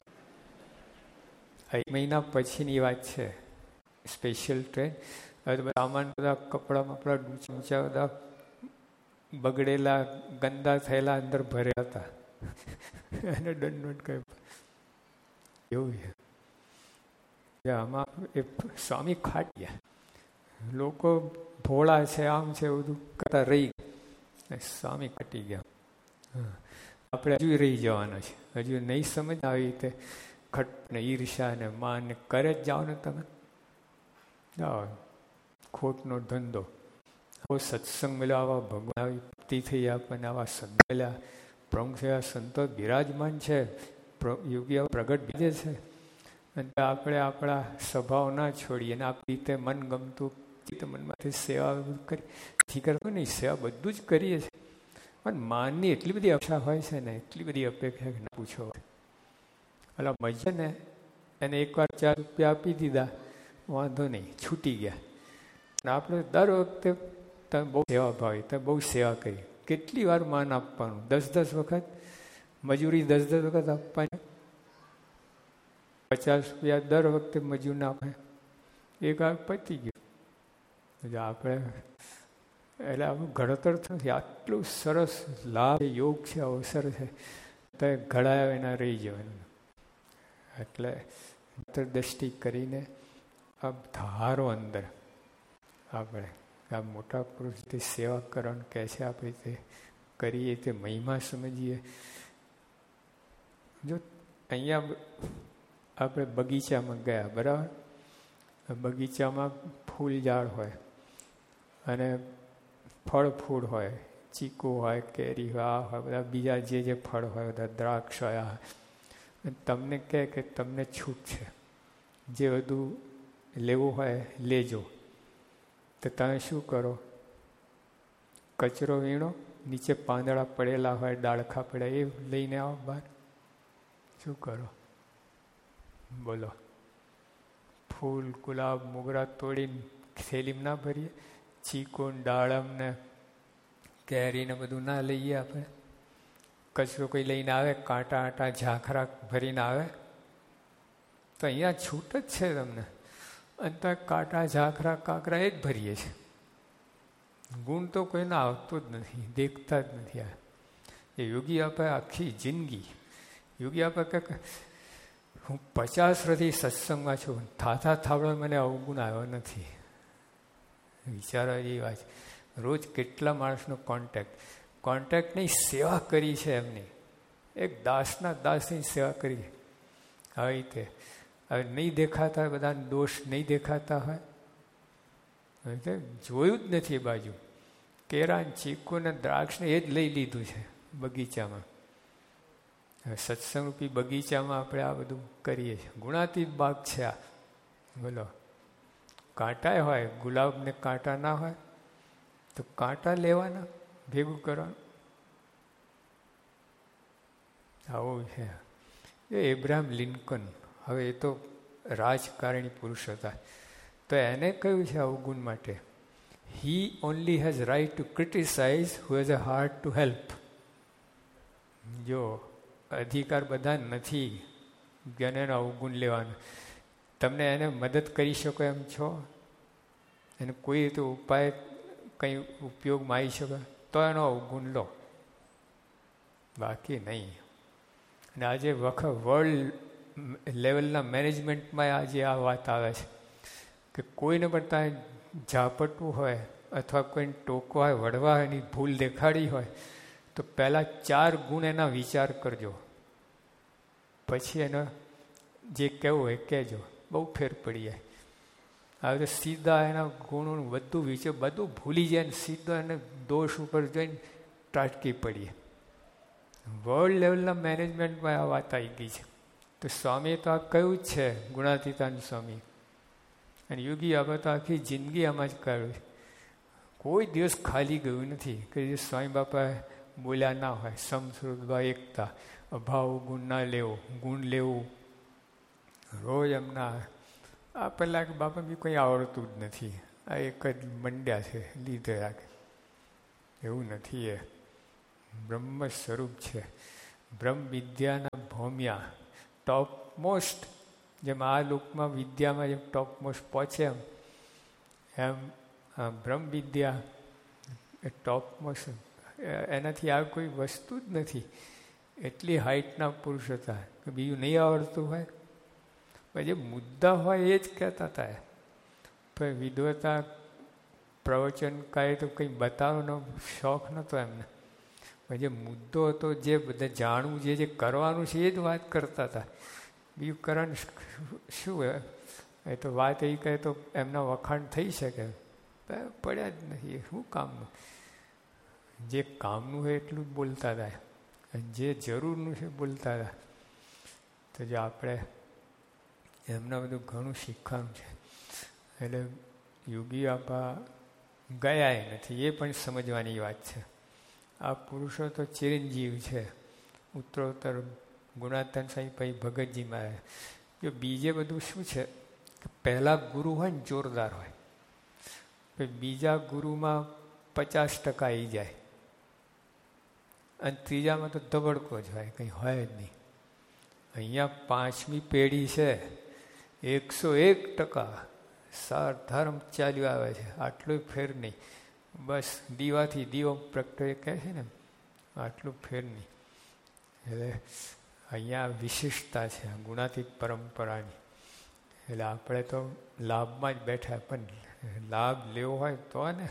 એક મહિના પછીની વાત છે, સ્પેશિયલ ટ્રેન. હવે સામાન બધા કપડા બપડા ઊંચા ઊંચા બધા બગડેલા ગંદા થયેલા અંદર ભર્યા હતા. એને દંડ કઈ એવું છે. આમાં એ સ્વામી ખાટ્યા, લોકો ભોળા છે, આમ છે, બધું કરતા રહી સ્વામી કટી ગયા. આપણે હજુ રહી જવાના છે, હજુ નહીં સમજ આવી રીતે ખટ ને ઈર્ષા ને માન ને કરે જ જાઓ ને તમે. ખોટનો ધંધો. આવો સત્સંગ મળ્યો, આવા ભગવાન આવી ભક્તિ થઈ આપણને, આવા સંત મળ્યા, પ્રમુખ એવા સંતો બિરાજમાન છે, યોગી પ્રગટ બીજે છે. અને આપણે આપણા સ્વભાવ ના છોડીએ ને આપણી રીતે મન ગમતું ચિત્ત મનમાંથી સેવા કરી નથી કરતો નહીં, સેવા બધું જ કરીએ છીએ, પણ માનની એટલી બધી અપેક્ષા હોય છે ને, એટલી બધી અપેક્ષા ના પૂછો. એટલે મજા ને એને એકવાર ચાર રૂપિયા આપી દીધા, વાંધો નહીં, છૂટી ગયા. અને આપણે દર વખતે તમે બહુ સેવા ભાવી, તમે બહુ સેવા કરી, કેટલી વાર માન આપવાનું? દસ દસ વખત મજૂરી, દસ દસ વખત આપવાની. પચાસ રૂપિયા દર વખતે મજૂર ના આપે, એક વાર પતી ગયું. આપણે એટલે આપણું ઘડતર નથી. આટલું સરસ લાભ યોગ છે, અવસર છે, તો ઘડાયા એના રહી જવાનું. એટલે અંતરદ્રષ્ટિ કરીને આ ધારો અંદર આપણે આ મોટા પુરુષથી સેવા કરવાનું કહે છે, આપણે તે કરીએ, તે મહિમા સમજીએ. જો અહીંયા આપણે બગીચામાં ગયા, બરાબર, બગીચામાં ફૂલ ઝાડ હોય અને ફળ ફૂલ હોય, ચીકુ હોય, કેરી હોય, આ હોય, બધા બીજા જે જે ફળ હોય, બધા દ્રાક્ષ હોય. તમને કહે કે તમને છૂટ છે, જે બધું લેવું હોય લેજો. તો તમે શું કરો? કચરો વીણો, નીચે પાંદડા પડેલા હોય, ડાળખા પડ્યા, એ લઈને આવો બહાર. શું કરો બોલો? ફૂલ, ગુલાબ, મોગરા તોડીને થેલીમાં ના ભરીએ? ચીકુ, દાડમ ને કેરીને બધું ના લઈએ આપણે? કચરો કોઈ લઈને આવે, કાંટા આટા ઝાંખરા ભરીને આવે, તો અહીંયા છૂટ જ છે તમને. અને તો કાંટા ઝાંખરા કાંકરા એ જ ભરીએ છીએ. ગુણ તો કોઈને આવતો જ નથી, દેખતા જ નથી. આ એ યોગી આપે આખી જિંદગી. યોગી આપે કે હું પચાસ વર્ષથી સત્સંગમાં છું, થાથા થાવડા મને અવગુણ આવ્યો નથી. વિચારો એ વાત. રોજ કેટલા માણસનો કોન્ટેક્ટ કોન્ટેક્ટ નહીં, સેવા કરી છે એમની. એક દાસના દાસની સેવા કરી. આવી રીતે હવે નહીં દેખાતા હોય, બધાને દોષ નહીં દેખાતા હોય, જોયું જ નથી. બાજુ કેરા, ચીકુ ને દ્રાક્ષ ને એ જ લઈ લીધું છે બગીચામાં. સત્સંગરૂપી બગીચામાં આપણે આ બધું કરીએ છીએ. ગુણાતીત બાગ છે આ. બોલો, કાંટા હોય, ગુલાબને કાંટા ના હોય તો કાંટા લેવાના, ભેગું કરવાનું. આવું છે. એ એબ્રાહમ લિંકન, હવે એ તો રાજકારણી પુરુષ હતા, તો એને કહ્યું છે અવગુણ માટે, હી only has right two criticise who has a heart to help. જો અધિકાર બધા નથી કે એનો અવગુણ લેવાનો. તમને એને મદદ કરી શકો એમ છો, એને કોઈ રીતે ઉપાય કંઈ ઉપયોગમાં આવી શકે તો એનો અવગુણ લો, બાકી નહીં. અને આજે વખત વર્લ્ડ લેવલના મેનેજમેન્ટમાં આજે આ વાત આવે છે કે કોઈને પણ ત્યાં ઝાપટવું હોય અથવા કોઈને ટોકવા હોય, વળવા હોય, એની ભૂલ દેખાડી હોય તો પહેલાં ચાર ગુણ એના વિચાર કરજો, પછી એનો જે કહેવું હોય કહેજો. બહુ ફેર પડી જાય. હવે સીધા એના ગુણો બધું વિચાર બધું ભૂલી જાય ને સીધો એને દોષ ઉપર જોઈને ટાટકી પડીએ. વર્લ્ડ લેવલના મેનેજમેન્ટમાં આ વાત આવી ગઈ છે. તો સ્વામીએ તો આ કહ્યું જ છે, ગુણાતીતાન સ્વામી. અને યોગી આપણે તો આખી જિંદગી આમાં જ કાઢ્યું છે. કોઈ દિવસ ખાલી ગયું નથી કે જે સ્વામી બાપાએ બોલ્યા ના હોય. સમશ્રુતભાવ એકતા, અભાવ ગુણ ના લેવો, ગુણ લેવું રોજ એમના. આ પહેલાં કે બાપા બી કંઈ આવડતું જ નથી, આ એક જ મંડ્યા છે લીધે રાખે, એવું નથી. એ બ્રહ્મ સ્વરૂપ છે. બ્રહ્મ વિદ્યાના ભૌમ્યા ટોપ મોસ્ટ, જેમ આ લોકમાં વિદ્યામાં જેમ ટોપ મોસ્ટ પહોંચે એમ એમ બ્રહ્મ વિદ્યા એ ટોપ મોસ્ટ, એનાથી આ કોઈ વસ્તુ જ નથી. એટલી હાઇટના પુરુષ હતા કે બીજું નહીં આવડતું હોય. જે મુદ્દા હોય એ જ કહેતા હતા. પણ વિદ્વતા પ્રવચન કાંઈ તો કંઈ બતાવવાનો શોખ નહોતો એમને. જે મુદ્દો હતો, જે બધા જાણવું, જે જે કરવાનું છે એ જ વાત કરતા હતા. બીજું કરવાનું શું? એ તો વાત એ કહે તો એમના વખાણ થઈ શકે, પડ્યા જ નથી. શું કામનું? જે કામનું હોય એટલું જ બોલતા હતા, જે જરૂરનું છે બોલતા હતા. તો જે આપણે એમના બધું ઘણું શીખવાનું છે. એટલે યોગી આપા ગયા નથી, એ પણ સમજવાની વાત છે. આ પુરુષો તો ચિરંજીવ છે. ઉત્તરોત્તર ગુણાતન સાહેબ ભાઈ ભગતજીમાં આવ્યા. જો બીજે બધું શું છે કે પહેલાં ગુરુ હોય ને જોરદાર હોય, પછી બીજા ગુરુમાં પચાસ ટકા આવી જાય, અને ત્રીજામાં તો ધબડકો જ હોય, કંઈ હોય જ નહીં. અહીંયા પાંચમી પેઢી છે, એકસો એક ટકા સાર ધર્મ ચાલ્યું આવે છે. આટલું ફેર નહીં, બસ દીવાથી દીવો પ્રગટો એ કહે છે ને, આટલું ફેર નહીં. એટલે અહીંયા વિશિષ્ટતા છે ગુણાતીત પરંપરાની. એટલે આપણે તો લાભમાં જ બેઠા, પણ લાભ લેવો હોય તો ને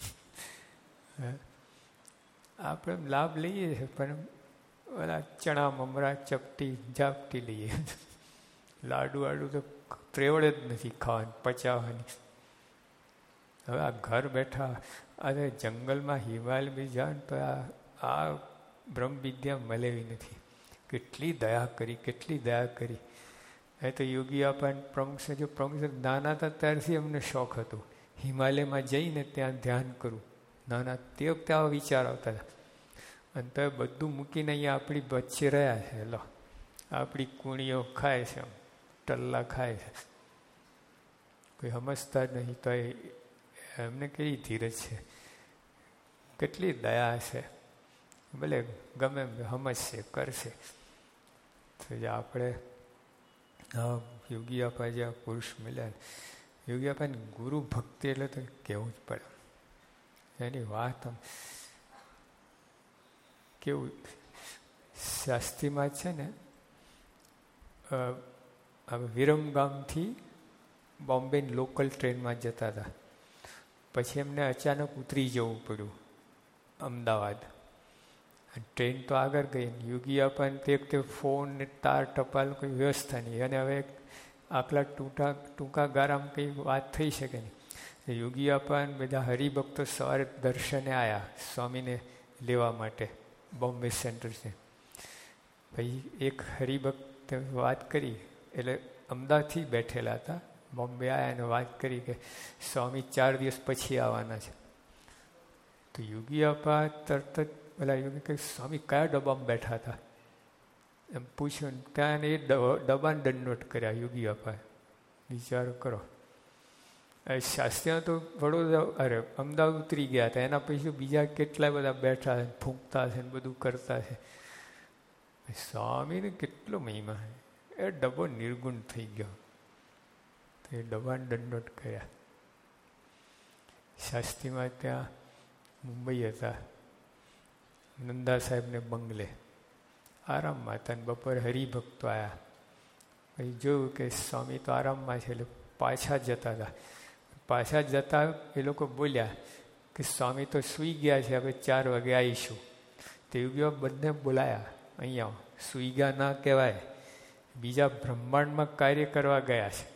આપણે લાભ લઈએ છીએ, પણ ઓલા ચણા મમરા ચપટી ઝાપટી લઈએ. લાડુ વાડુ તો ત્રેવડે જ નથી ખાવાની, પચાવવાની. હવે આ ઘર બેઠા અરે જંગલમાં હિમાલય બી જાણ તો આ આ બ્રહ્મ વિદ્યા મળેવી નથી. કેટલી દયા કરી, કેટલી દયા કરી. એ તો યોગી આપણને પ્રમુખ જો પ્રમુખ નાના હતા ત્યારથી અમને શોખ હતો હિમાલયમાં જઈને ત્યાં ધ્યાન કરું. નાના તે વખતે આવા વિચાર આવતા હતા. અને તો બધું મૂકીને અહીંયા આપણી વચ્ચે રહ્યા છે. લો આપણી કુણીઓ ખાય છે, ટલ્લા ખાય છે, કોઈ સમજતા જ નહીં. તો એમને કેવી ધીરજ છે, કેટલી દયા છે. ભલે ગમે સમજશે, કરશે. તો જે આપણે હા યોગી આપા જે પુરુષ મળ્યા, યોગી આપાને ગુરુ ભક્તિ એટલે તો કહેવું જ પડે. એની વાત કેવું શાસ્ત્રીમાં છે ને, વિરમગામથી બોમ્બે લોકલ ટ્રેનમાં જતા હતા. પછી એમને અચાનક ઉતરી જવું પડ્યું અમદાવાદ. ટ્રેન તો આગળ ગઈ. યોગી આપણને તે વખતે ફોન ને તાર ટપાલ કોઈ વ્યવસ્થા નહીં, અને હવે આટલા ટૂંકા ટૂંકા ગાળામાં કંઈ વાત થઈ શકે નહીં. યોગી આપણને બધા હરિભક્તો સવારે દર્શને આવ્યા સ્વામીને લેવા માટે બોમ્બે સેન્ટર છે. પછી એક હરિભક્ત વાત કરી, એટલે અમદાવાદથી બેઠેલા હતા, બોમ્બે આવ્યા અને વાત કરી કે સ્વામી ચાર દિવસ પછી આવવાના છે. તો યોગી આપા તરત જ પેલા યોગી કે સ્વામી કયા ડબ્બામાં બેઠા હતા એમ પૂછ્યું. ત્યાં એ ડબ્બાને દંડવટ કર્યા યોગી આપા. વિચાર કરો, શાસ્ત્રીમાં તો વડોદરા અરે અમદાવાદ ઉતરી ગયા હતા, એના પછી બીજા કેટલા બધા બેઠા છે, ફૂંકતા છે ને બધું કરતા છે. સ્વામીને કેટલો મહિમા, એ ડબ્બો નિર્ગુણ થઈ ગયો. તો એ ડબ્બાને દંડવટ કર્યા. શાસ્ત્રીમાં ત્યાં મુંબઈ હતા, નંદા સાહેબને બંગલે આરામમાં હતા. બપોરે હરિભક્તો આવ્યા. પછી જોયું કે સ્વામી તો આરામમાં છે, એટલે પાછા જતા હતા. પાછા જતા એ લોકો બોલ્યા કે સ્વામી તો સૂઈ ગયા છે, હવે ચાર વાગે આવીશું. તે યોગીઓ બંને બોલાયા. અહીંયા સૂઈ ગયા ના કહેવાય, બીજા બ્રહ્માંડમાં કાર્ય કરવા ગયા છે.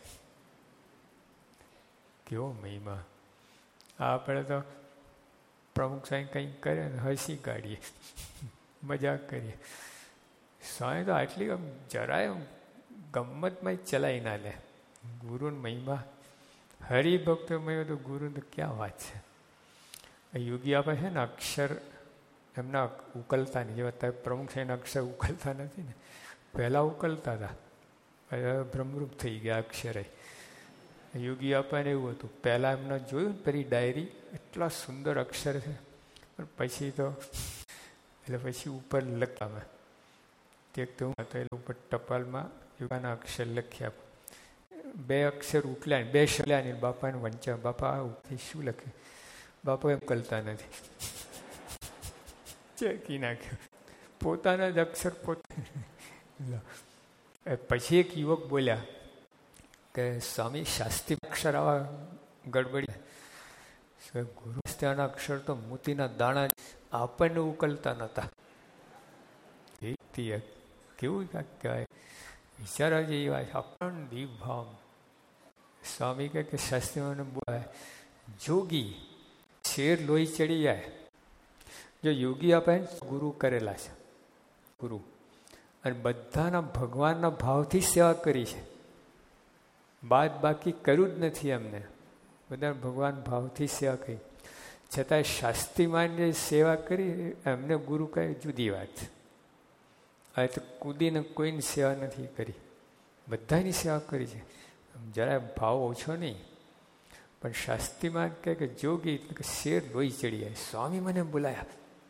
કેવો મહિમા! આપણે તો પ્રમુખ સાહેબ કંઈક કરે ને હસી કાઢીએ, મજાક કરીએ. સ્વામી તો આટલી જરાય ગમ્મતમાં જ ચલાવી ના લે. ગુરુને મહિમા, હરિભક્તો મહિમા તો ગુરુ તો ક્યાં વાત છે. યોગી આપે છે ને અક્ષર એમના ઉકલતા નહીં, જેવા ત્યારે પ્રમુખ સાહેબના અક્ષર ઉકલતા નથી ને, પહેલાં ઉકલતા હતા, બ્રહ્મરૂપ થઈ ગયા અક્ષરે. યોગી આપણને એવું હતું, પહેલાં એમને જોયું ને પેલી ડાયરી, એટલા સુંદર અક્ષર છે, પણ પછી તો એટલે પછી ઉપર લખવામાં તે તો હું હતો એટલે ઉપર ટપાલમાં યોગાના અક્ષર લખ્યા. બે અક્ષર ઉકલ્યા બે શલ્યા ને બાપાને વંચા. બાપા આ શું લખે? બાપા એમ કરતા નથી, ચેકી નાખ્યું પોતાના જ અક્ષર પોતે. પછી એક યુવક બોલ્યા કે સ્વામી શાસ્ત્રી અક્ષર આવા ગડબડી, ગુરુ ત્યાંના અક્ષર તો મોતીના દાણા આપણને ઉકલતા નતા. કેવું કહેવાય, વિચારવા જેવી વાત. આપણ દીપ ભાવ. સ્વામી કહે કે શાસ્ત્રીઓને બોલાય જોગી શેર લોહી ચડી જાય. જો યોગી આપણે ગુરુ કરેલા છે, ગુરુ અને બધાના ભગવાનના ભાવથી સેવા કરી છે, બાદ બાકી કર્યું જ નથી. એમને બધા ભગવાન ભાવથી સેવા કરી, છતાંય શાસ્ત્રીમાં જે સેવા કરી એમને ગુરુ કહે જુદી વાત. હવે તો કૂદીને કોઈની સેવા નથી કરી, બધાની સેવા કરી છે. જરાય ભાવ ઓછો નહીં, પણ શાસ્ત્રીમાં કહે કે જોગી કે શેર લોહી ચડી જાય. સ્વામી મને બોલાયા.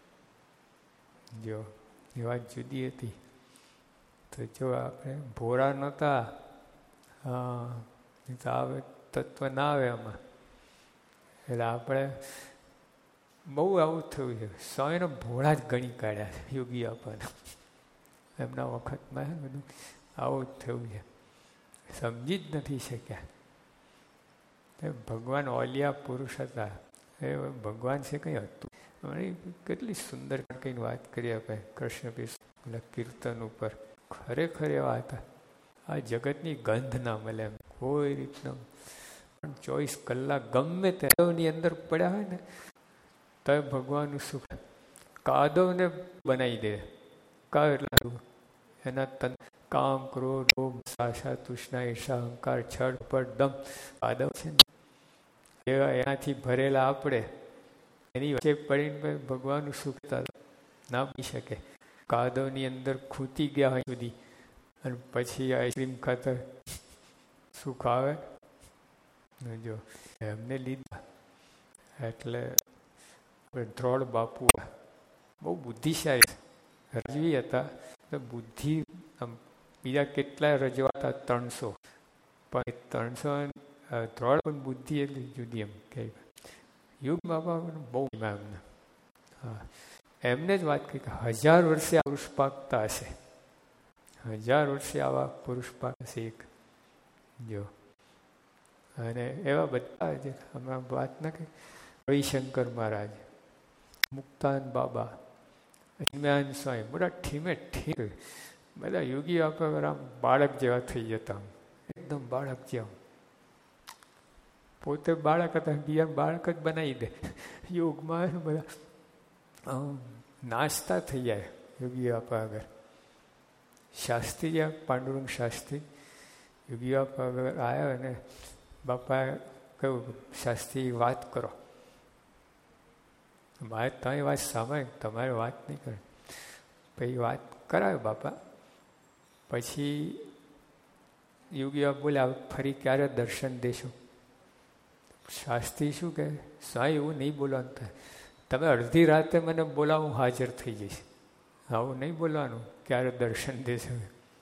જો એ વાત જુદી હતી. તો જો આપણે ભોળા નહોતા, હા તો આવે તત્વ ના આવે આમાં. એટલે આપણે બહુ આવું થયું છે. સ્વામીને ભોળા જ ગણી કાઢ્યા છે યોગી આપણને. એમના વખતમાં બધું આવું જ થયું છે, સમજી જ નથી શક્યા. ભગવાન ઓલિયા પુરુષ હતા, એ ભગવાન છે કંઈ હતું. કેટલી સુંદર કંઈ વાત કરી આપણે કૃષ્ણ કીર્તન ઉપર. ખરેખર એવા હતા. આ જગતની ગંધ ના મળે એમ કોઈ રીતના. પણ ચોવીસ કલાક ગમે તેની અંદર પડ્યા હોય ને તો ભગવાનનું સુખ. કાદવને બનાવી દે. કાવ એટલા એના તન કામ, ક્રોધ, લોભ, આશા, તૃષ્ણા, ઈર્ષા, અહંકાર, છળ, પટ, દમ કાદવ છે ને એવા એનાથી ભરેલા આપણે એની વચ્ચે પડીને ભગવાનનું સુખ ના પી શકે. કાદવની અંદર ખૂટી ગયા હોય સુધી અને પછી આઈસ્ક્રીમ ખાતર સુખ આવે. જો એમને લીધા એટલે ધ્રોળ બાપુ બહુ બુદ્ધિશાળી રજવી હતા. તો બુદ્ધિ બીજા કેટલાય રજવા હતા ત્રણસો, પણ ત્રણસો ધ્રોળ પણ બુદ્ધિ એટલી જુદી. એમ કે યુગ બાપા બહુ એમને હા એમને જ વાત કરી કે હજાર વર્ષે આ પુરુષ પાકતા હશે, હજાર વર્ષે આવા પુરુષ પાકશે એક. જો અને એવા બધા જ હમણાં વાત ના કે રવિશંકર મહારાજ, મુક્તાન બાબા, જ્ઞાન સ્વામી, બધા ઠીમે ઠીક બધા યોગી આપણે આમ બાળક જેવા થઈ જતા, એકદમ બાળક જેવા. પોતે બાળક હતા, બીજા બાળક જ બનાવી દે. યોગમાં બધા નાસ્તા થઈ જાય યોગી બાપા આગળ. શાસ્ત્રી જ્યાં પાંડુરંગ શાસ્ત્રી યોગી બાપા આગળ આવ્યા અને બાપાએ કહ્યું શાસ્ત્રી વાત કરો. મારે તમારી વાત સાંભળે, તમારે વાત નહીં કરે. પછી વાત કરાવે બાપા. પછી યોગી બાપા બોલ્યા ફરી ક્યારે દર્શન દેશો? શાસ્ત્રી શું કહે, સાંઈ એવું નહીં બોલવાનું થાય. તમે અડધી રાતે મને બોલાવો, હું હાજર થઈ જઈશ. આવું નહીં બોલવાનું ક્યારે દર્શન દેશો.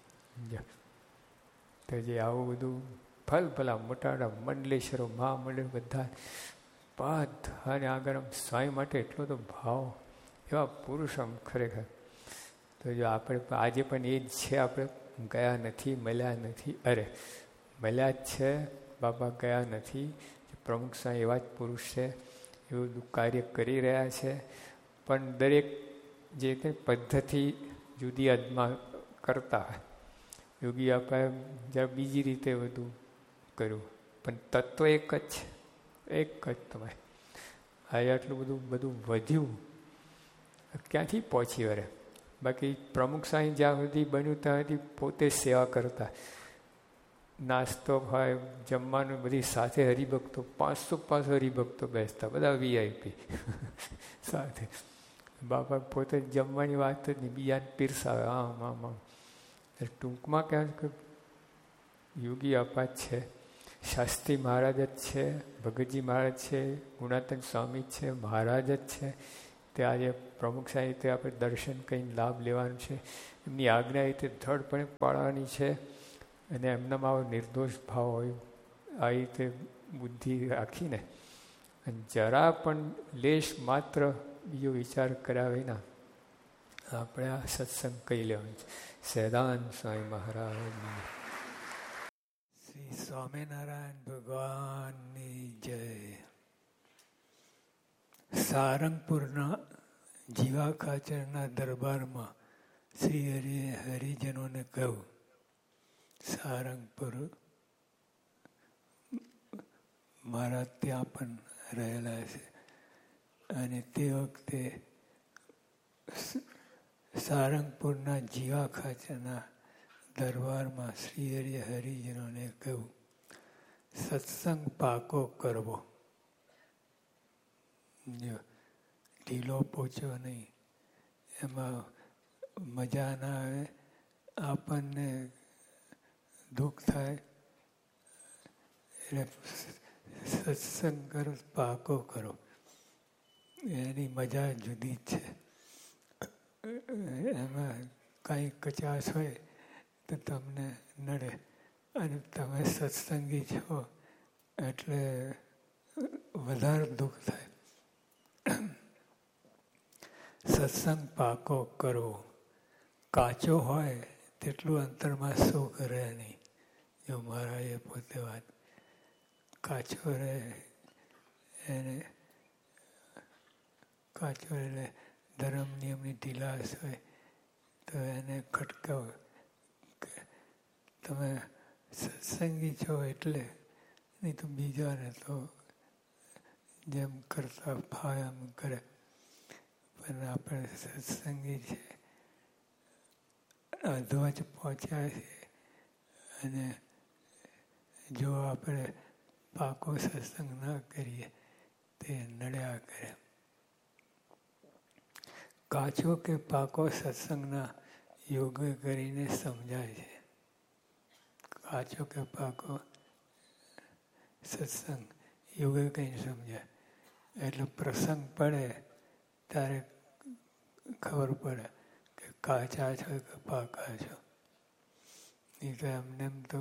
તો જે આવું બધું ફલ ભલા મોટા મોટા મંડલેશ્વરો, મહામંડળ બધા બધાને આગળ આમ સ્વામી માટે એટલો તો ભાવ, એવા પુરુષ આમ ખરેખર. તો જો આપણે આજે પણ એ જ છે. આપણે ગયા નથી, મળ્યા નથી, અરે મળ્યા જ છે, બાપા ગયા નથી. પ્રમુખ સ્વામી એવા જ પુરુષ છે, એવું બધું કાર્ય કરી રહ્યા છે. પણ દરેક જે કંઈ પદ્ધતિ જુદી અદમાં કરતા હોય, યોગી બાપાએ જરા બીજી રીતે બધું કર્યું, પણ તત્વ એક જ છે, એક જ. તમે આજે આટલું બધું બધું વધ્યું ક્યાંથી પહોંચી વળે. બાકી પ્રમુખ સ્વામી જ્યાં સુધી બન્યું ત્યાં સુધી પોતે સેવા કરતા. નાસ્તો હોય, જમવાનું બધી સાથે હરિભક્તો, પાંચસો પાંચસો હરિભક્તો બેસતા, બધા વીઆઈપી સાથે. બાપા પોતે જમવાની વાત જ નહીં, બીજાને પીરસાવે આમ આમ આમ. ટૂંકમાં કહેવાય કે યોગી આપા જ છે, શાસ્ત્રી મહારાજ જ છે, ભગતજી મહારાજ છે, ગુણાતન સ્વામી જ છે, મહારાજ જ છે. તે આજે પ્રમુખ સાહેબ આપણે દર્શન કરીને લાભ લેવાનું છે, એમની આજ્ઞા રીતે ધડપણે પાળવાની છે. અને એમનામાં આવો નિર્દોષ ભાવ હોય, આ રીતે બુદ્ધિ રાખીને અને જરા પણ લેશ માત્ર બીજો વિચાર કર્યા વિના આપણે આ સત્સંગ કહી લેવાનું છે. સહેદાન સ્વામી મહારાજની શ્રી સ્વામિનારાયણ ભગવાનની જય. સારંગપુરના જીવા ખાચરના દરબારમાં શ્રી હરિએ હરિજનોને કહ્યું, સારંગપુર મારા ત્યાં પણ રહેલા છે, અને તે વખતે સારંગપુરના જીવા ખાચરના દરબારમાં શ્રી હરિએ હરિજનોને કહ્યું, સત્સંગ પાકો કરવો, ઢીલો પોચો નહીં, એમાં મજા ના આવે, આપણને દુઃખ થાય. એટલે સત્સંગ કરો, પાકો કરો, એની મજા જુદી જ છે. એમાં કાંઈ કચાશ હોય તો તમને નડે, અને તમે સત્સંગી છો એટલે વધારે દુઃખ થાય. સત્સંગ પાકો કરવો, કાચો હોય તેટલું અંતરમાં સુખ રહે નહીં. જો મારા એ પોતે વાત, કાચો રહે એને કાચો એટલે ધર્મ નિયમની ઢીલાસ હોય તો એને ખટકાવો કે તમે સત્સંગી છો એટલે, નહીં તો બીજાને તો જેમ કરતા ફાવે એમ કરે. પણ આપણે સત્સંગી છે, અધ્વજ પહોંચ્યા છે, અને જો આપણે પાકો સત્સંગ ના કરીએ તે નડ્યા કરે. કાચો કે પાકો સત્સંગના યોગ કરીને સમજાય છે. કાચો કે પાકો સત્સંગ યોગ કરીને સમજાય. એટલે પ્રસંગ પડે ત્યારે ખબર પડે કે કાચા છો કે પાકા છો. નહીં તો એમને એમ તો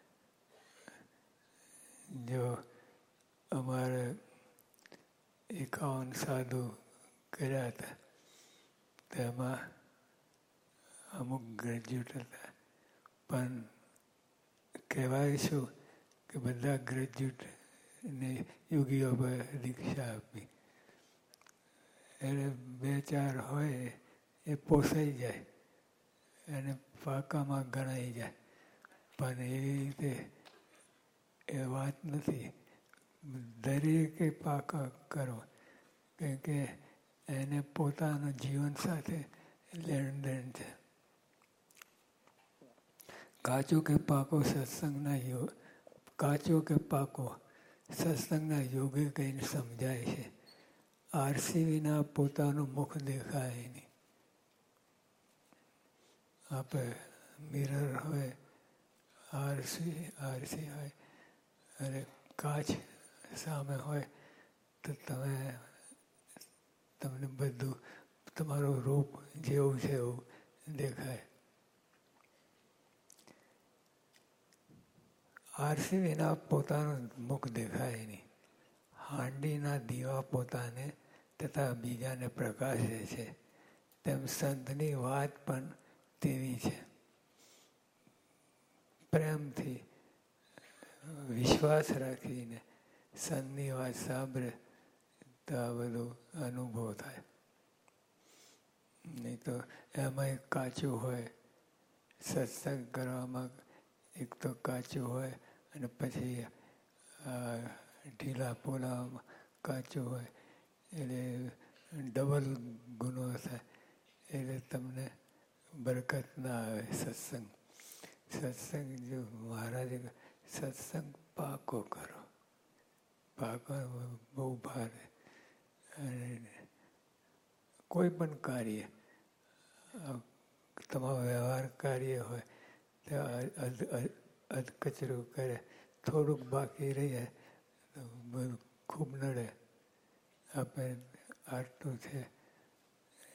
જો અમારે એકાવન સાધુ કર્યા હતા, તેમાં અમુક ગ્રેજ્યુએટ હતા, પણ કહેવાય શું કે બધા ગ્રેજ્યુએટને યોગીઓ પર દીક્ષા આપી. એટલે બે ચાર હોય એ પોસાઈ જાય અને પાકામાં ગણાઈ જાય. પણ એ રીતે એ વાત નથી. દરેકે પાકા કરો, કેમ કે એને પોતાના જીવન સાથે લેણ દેણ છે. કાચો કે પાકો સત્સંગના યોગ, કાચો કે પાકો સત્સંગના યોગે કહીને સમજાય છે. આરસી વિના પોતાનું મુખ દેખાય નહીં. આપણે મિરર હોય, આરસી આરસી હોય, અને કાચ સામે હોય તો તમે તમને બધું તમારું રૂપ જેવું છે એવું દેખાય. આરસી વિના પોતાનું મુખ દેખાય નહીં. હાંડીના દીવા પોતાને તથા બીજાને પ્રકાશે છે, તેમ સંતની વાત પણ તેવી છે. પ્રેમથી વિશ્વાસ રાખીને સંતની વાત સાંભળે તો આ બધું અનુભવ થાય. નહીં તો એમાં એક કાચું હોય, સત્સંગ કરવામાં એક તો કાચું હોય, અને પછી ઢીલા પોલામાં કાચું હોય, એટલે ડબલ ગુનો થાય. એટલે તમને બરકત ના આવે સત્સંગ. સત્સંગ જો મહારાજે સત્સંગ પાકો કરો, પાકો બહુ ભારે. અને કોઈ પણ કાર્ય, તમારો વ્યવહાર કાર્ય હોય તો અધકચરું કરે, થોડુંક બાકી રહી જાય તો બધું ખૂબ નડે. આપણે આટલું છે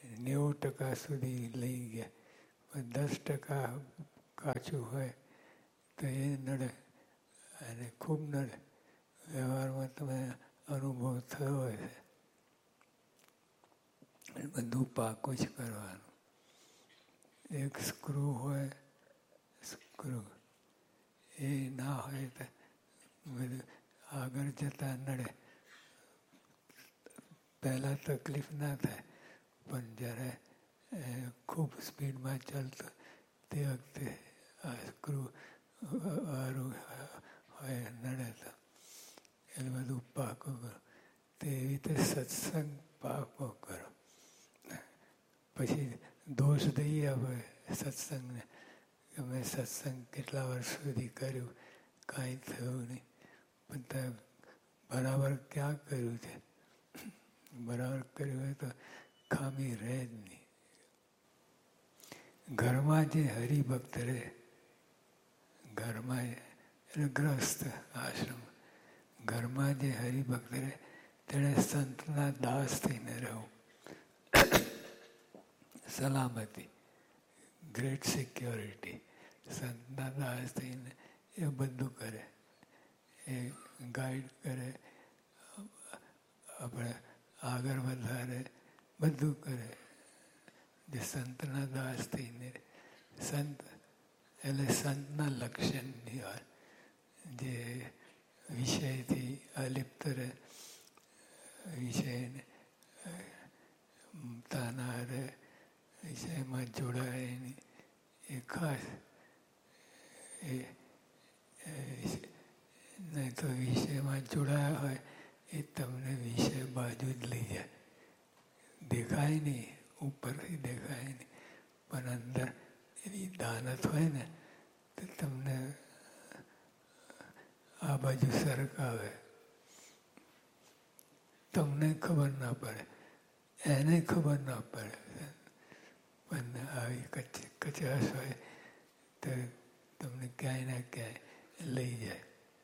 નેવું ટકા સુધી લઈ ગયા, પણ દસ ટકા કાચું હોય તો એ નડે અને ખૂબ નડે. વ્યવહારમાં તમે અનુભવ થયો હોય છે, બધું પાકું જ કરવાનું. એક સ્ક્રૂ હોય, સ્ક્રૂ એ ના હોય તો બધું આગળ જતા નડે. પહેલાં તકલીફ ના થાય, પણ જ્યારે ખૂબ સ્પીડમાં ચાલતો તે વખતે આ સ્ક્રૂ વાળું હોય નડે તો એટલે બધું પાકો કરો. તેવી રીતે સત્સંગ પાકો કરો. પછી દોષ દઈએ આપણે સત્સંગને કે મેં સત્સંગ કેટલા વર્ષ સુધી કર્યું, કાંઈ થયું નહીં. પણ બરાબર ક્યાં કર્યું છે? બરાબર કર્યું હોય તો ખામી રહે જ નહીં. ઘરમાં જે હરિભક્ત રહે, ઘરમાં એટલે ગ્રસ્ત આશ્રમ, ઘરમાં જે હરિભક્ત રહે તેણે સંતના દાસ થઈને રહેવું. સલામતી, ગ્રેટ સિક્યોરિટી. સંતના દાસ થઈને એ બધું કરે, એ ગાઈડ કરે, આપણે આગળ વધારે, બધું કરે. જે સંતના દાસ થઈને, સંત એટલે સંતના લક્ષણની વાત, જે વિષયથી અલિપ્ત રહે, વિષયને તાના રહે, વિષયમાં જોડાય નહીં, એ ખાસ. એ નહીં તો વિષયમાં જોડાયા હોય એ તમને વિષય બાજુ જ લઈ જાય. દેખાય નહીં, ઉપરથી દેખાય નહીં, પણ અંદર એની દાનત હોય ને તો તમને આ બાજુ સરકાવે. તમને ખબર ના પડે, એને ખબર ના પડે, પણ આવી કચ કચાશ હોય તો તમને ક્યાંય ના ક્યાંય લઈ જાય.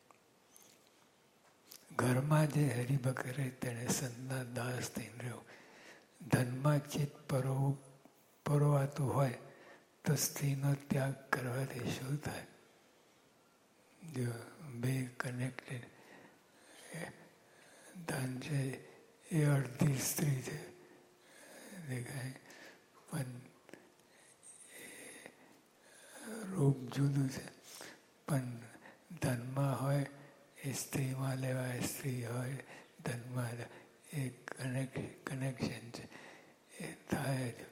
ઘરમાં જે હરિભક્ત રહે તેણે સંતના દાસ થઈને રહેવું. ધનમાં ચિત્ત પરોવું પરોવાતું હોય તો સ્ત્રીનો ત્યાગ કરવાથી શું થાય? જો બે કનેક્ટેડ, ધન છે એ અડધી સ્ત્રી છે દેખાય, પણ રૂપ જુદું છે. પણ ધનમાં હોય એ સ્ત્રીમાં લેવાય, સ્ત્રી હોય ધનમાં એ કનેક કનેક્શન છે, એ થાય જ.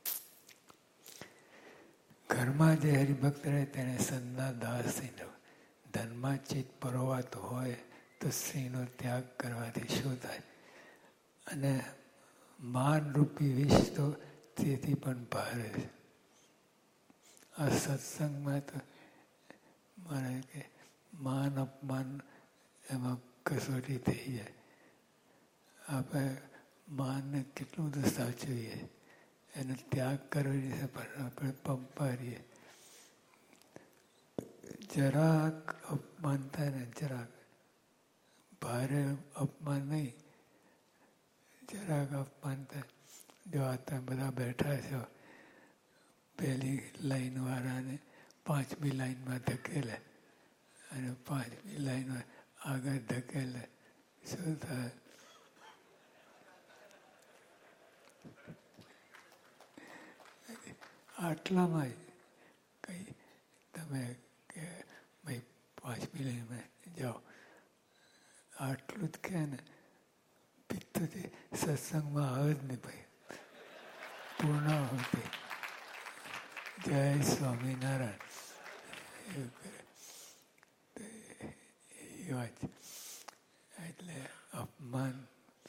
ઘરમાં જે હરિભક્ત રહે તેને સંતના દાસ થઈને, ધનમાં ચિત્ત પરોવાતું હોય તો સ્ત્રીનો ત્યાગ કરવાથી શું થાય? અને માનરૂપી વિષ તો તેથી પણ ભારે છે. આ સત્સંગમાં તો મારે કે માન અપમાન એમાં કસોટી થઈ જાય. આપણે માનને કેટલું બધું સાચવીએ, એને ત્યાગ કરવી છે, પણ આપણે પંપારીએ. જરાક અપમાન થાય ને, જરાક ભારે અપમાન નહીં, જરાક અપમાન થાય. જો આ તમે બધા બેઠા છો, પહેલી લાઈન વાળાને પાંચમી લાઈનમાં ધકેલે અને પાંચમી લાઈનમાં આગળ ધકેલે, શું થાય? આટલામાં જ કઈ તમે કે ભાઈ પાંચમી લાઈનમાં જાઓ, આટલું જ કહે ને, પિત્તથી સત્સંગમાં આવે જ નહીં ભાઈ. પૂર્ણાહુતિ, જય સ્વામિનારાયણ, એવું કરે. એ વાત એટલે અપમાન,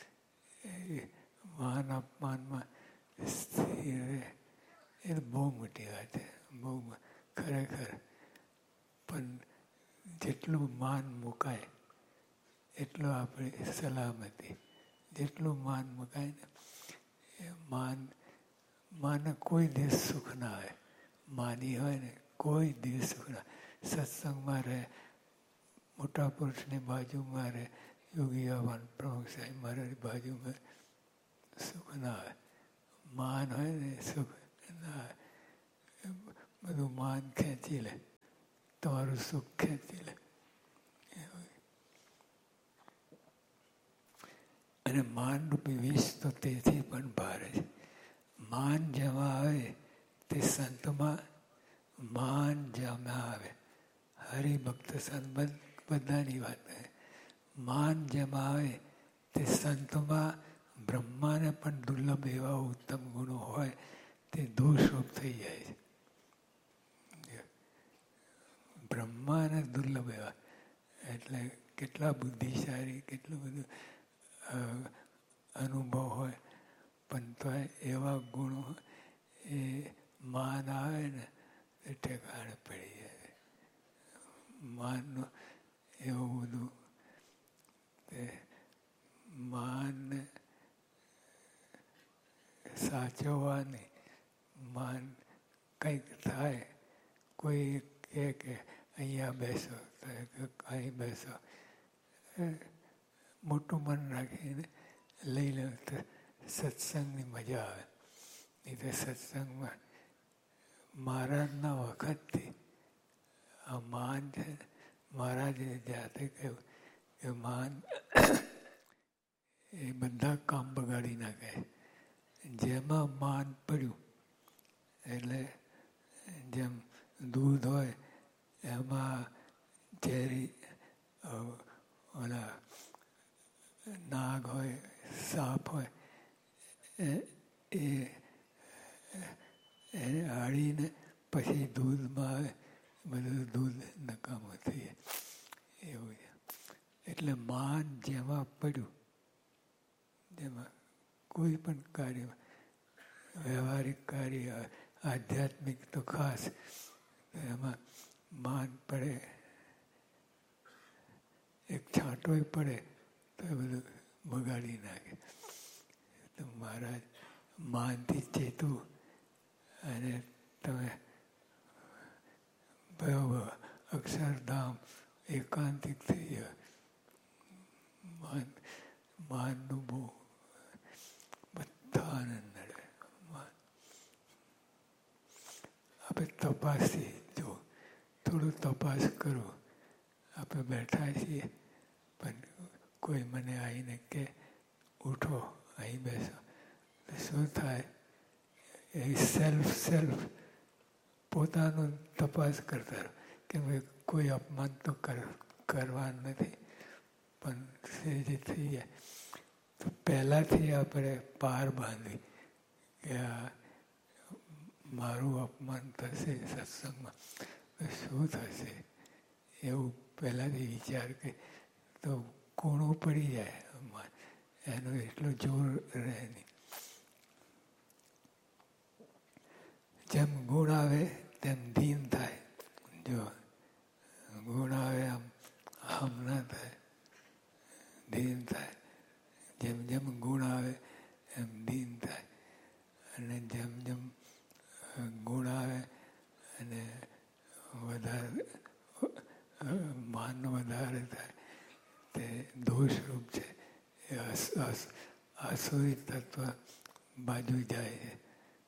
માન અપમાનમાં સ્ત્રી રહે એ બહુ મોટી વાત છે, બહુ ખરેખર. પણ જેટલું માન મુકાય એટલું આપણી સલામતી. જેટલું માન મુકાય ને એ માન, માને કોઈ દિવસ સુખ ના આવે. માની હોય ને કોઈ દિવસ સુખ ના. સત્સંગમાં રહે, મોટા પુરુષની બાજુમાં રહે, યોગી આવવાન પ્રમુખ સાહેબ મારાની બાજુમાં, સુખ ના આવે. માન હોય ને સુખ ના, બધું માન ખેંચી લે, તમારું સુખ ખેંચી લે. અને માન રૂપી વિષ તો તેથી પણ ભારે છે. માન જેમાં આવે તે સંતમાં માન જેમાં આવે, હરિભક્ત સંત બધાની વાત છે. માન જેમાં આવે તે સંતમાં બ્રહ્માને પણ દુર્લભ એવા ઉત્તમ ગુણો હોય તે દોષરૂપ થઈ જાય છે. બ્રહ્માને દુર્લભ એવા એટલે કેટલા બુદ્ધિશાળી, કેટલું બધું અનુભવ હોય, પણ તો એવા ગુણો એ માન આવે ને એ ઠેકાણે પડી જાય. માનનું એવું બધું તે માન સાચવવાની, માન કંઈક થાય, કોઈ કહે કે અહીંયા બેસો તો અહીં બેસો, મોટું મન રાખીને લઈ લે તો સત્સંગની મજા આવે. નહીં તો સત્સંગમાં મહારાજના વખતથી આ માન છે. મહારાજે જાતે કહ્યું કે માન એ બધા કામ બગાડી નાખે. જેમાં માન પડ્યું એટલે જેમ દૂધ હોય એમાં ઝેરી ઓલા નાગ હોય, સાપ હોય, એ એને આડીને પછી દૂધમાં આવે, બધું દૂધ નકામું થઈ જાય. એવું છે. એટલે માન જેમાં પડ્યું, જેમાં કોઈ પણ કાર્યમાં, વ્યવહારિક કાર્ય, આધ્યાત્મિક તો ખાસ, એમાં માન પડે, એક છાંટોય પડે તો એ બધું બગાડી નાખે. તો મહારાજ માનથી ચેતવું અને તમે અક્ષરધામ એકાંતિક થઈ ગયા. માન માનનું બહુ બધા આનંદ મળે. આપણે તપાસી જો થોડું તપાસ કરો. આપણે બેઠા છીએ પણ કોઈ મને આવીને કે ઉઠો અહીં બેસો તો શું થાય? એ સેલ્ફ સેલ્ફ પોતાનું તપાસ કરતા રહો કે ભાઈ કોઈ અપમાન તો કરવા નથી, પણ જે થઈ જાય તો પહેલાંથી આપણે પાર બાંધવી કે આ મારું અપમાન થશે સત્સંગમાં તો શું થશે, એવું પહેલાંથી વિચાર કે તો કૂણું પડી જાય અપમાન, એનું એટલું જોર રહે નહીં. જેમ ગુણ આવે તેમ દીન થાય. જો ગુણ આવે આમ આમ ના થાય, દીન થાય. જેમ જેમ ગુણ આવે એમ દીન થાય. અને જેમ જેમ ગુણ આવે અને વધારે માન વધારે થાય તે દોષરૂપ છે. એ આસુરી તત્વ બાજુ જાય છે.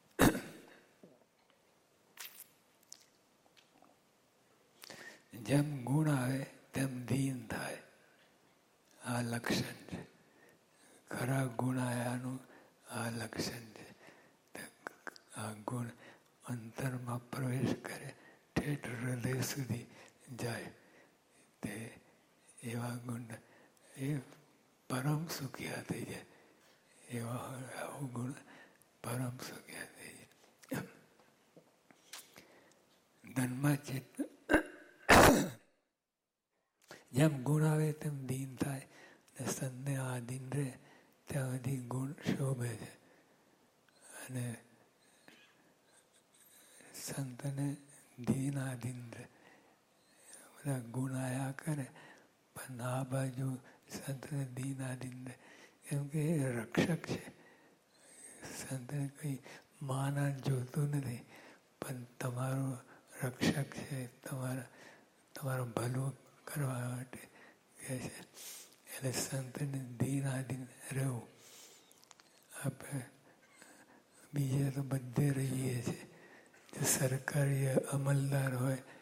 જેમ ગુણ આવે તેમ દીન થાય. આ લક્ષણ છે. ખરા ગુણ આવ્યાનું આ લક્ષણ છે. આ ગુણ અંતરમાં પ્રવેશ કરે, ઠેઠ હૃદય સુધી જાય. તે એવા ગુણ એ પરમ સુખિયા થઈ જાય. એવા આવો ગુણ પરમ સુખિયા થઈ જાય. ધનમાં ચિત્ત જેમ ગુણ આવે તેમ દીન થાય ને સંતને આધીન રહે ત્યાં સુધી ગુણ શોભે છે. અને સંતને દીન આધીન રહે, બધા ગુણ આયા કરે પણ આ બાજુ સંતને દીન આધીન રહે, કેમ કે એ રક્ષક છે. સંતને કંઈ માન જોતું નથી, પણ તમારું રક્ષક છે, તમારા તમારું ભલું કરવા માટે કહે છે. એટલે સંતને દીન આધીન રહેવું. આપણે બીજે તો બધે રહીએ છીએ. સરકારી અમલદાર હોય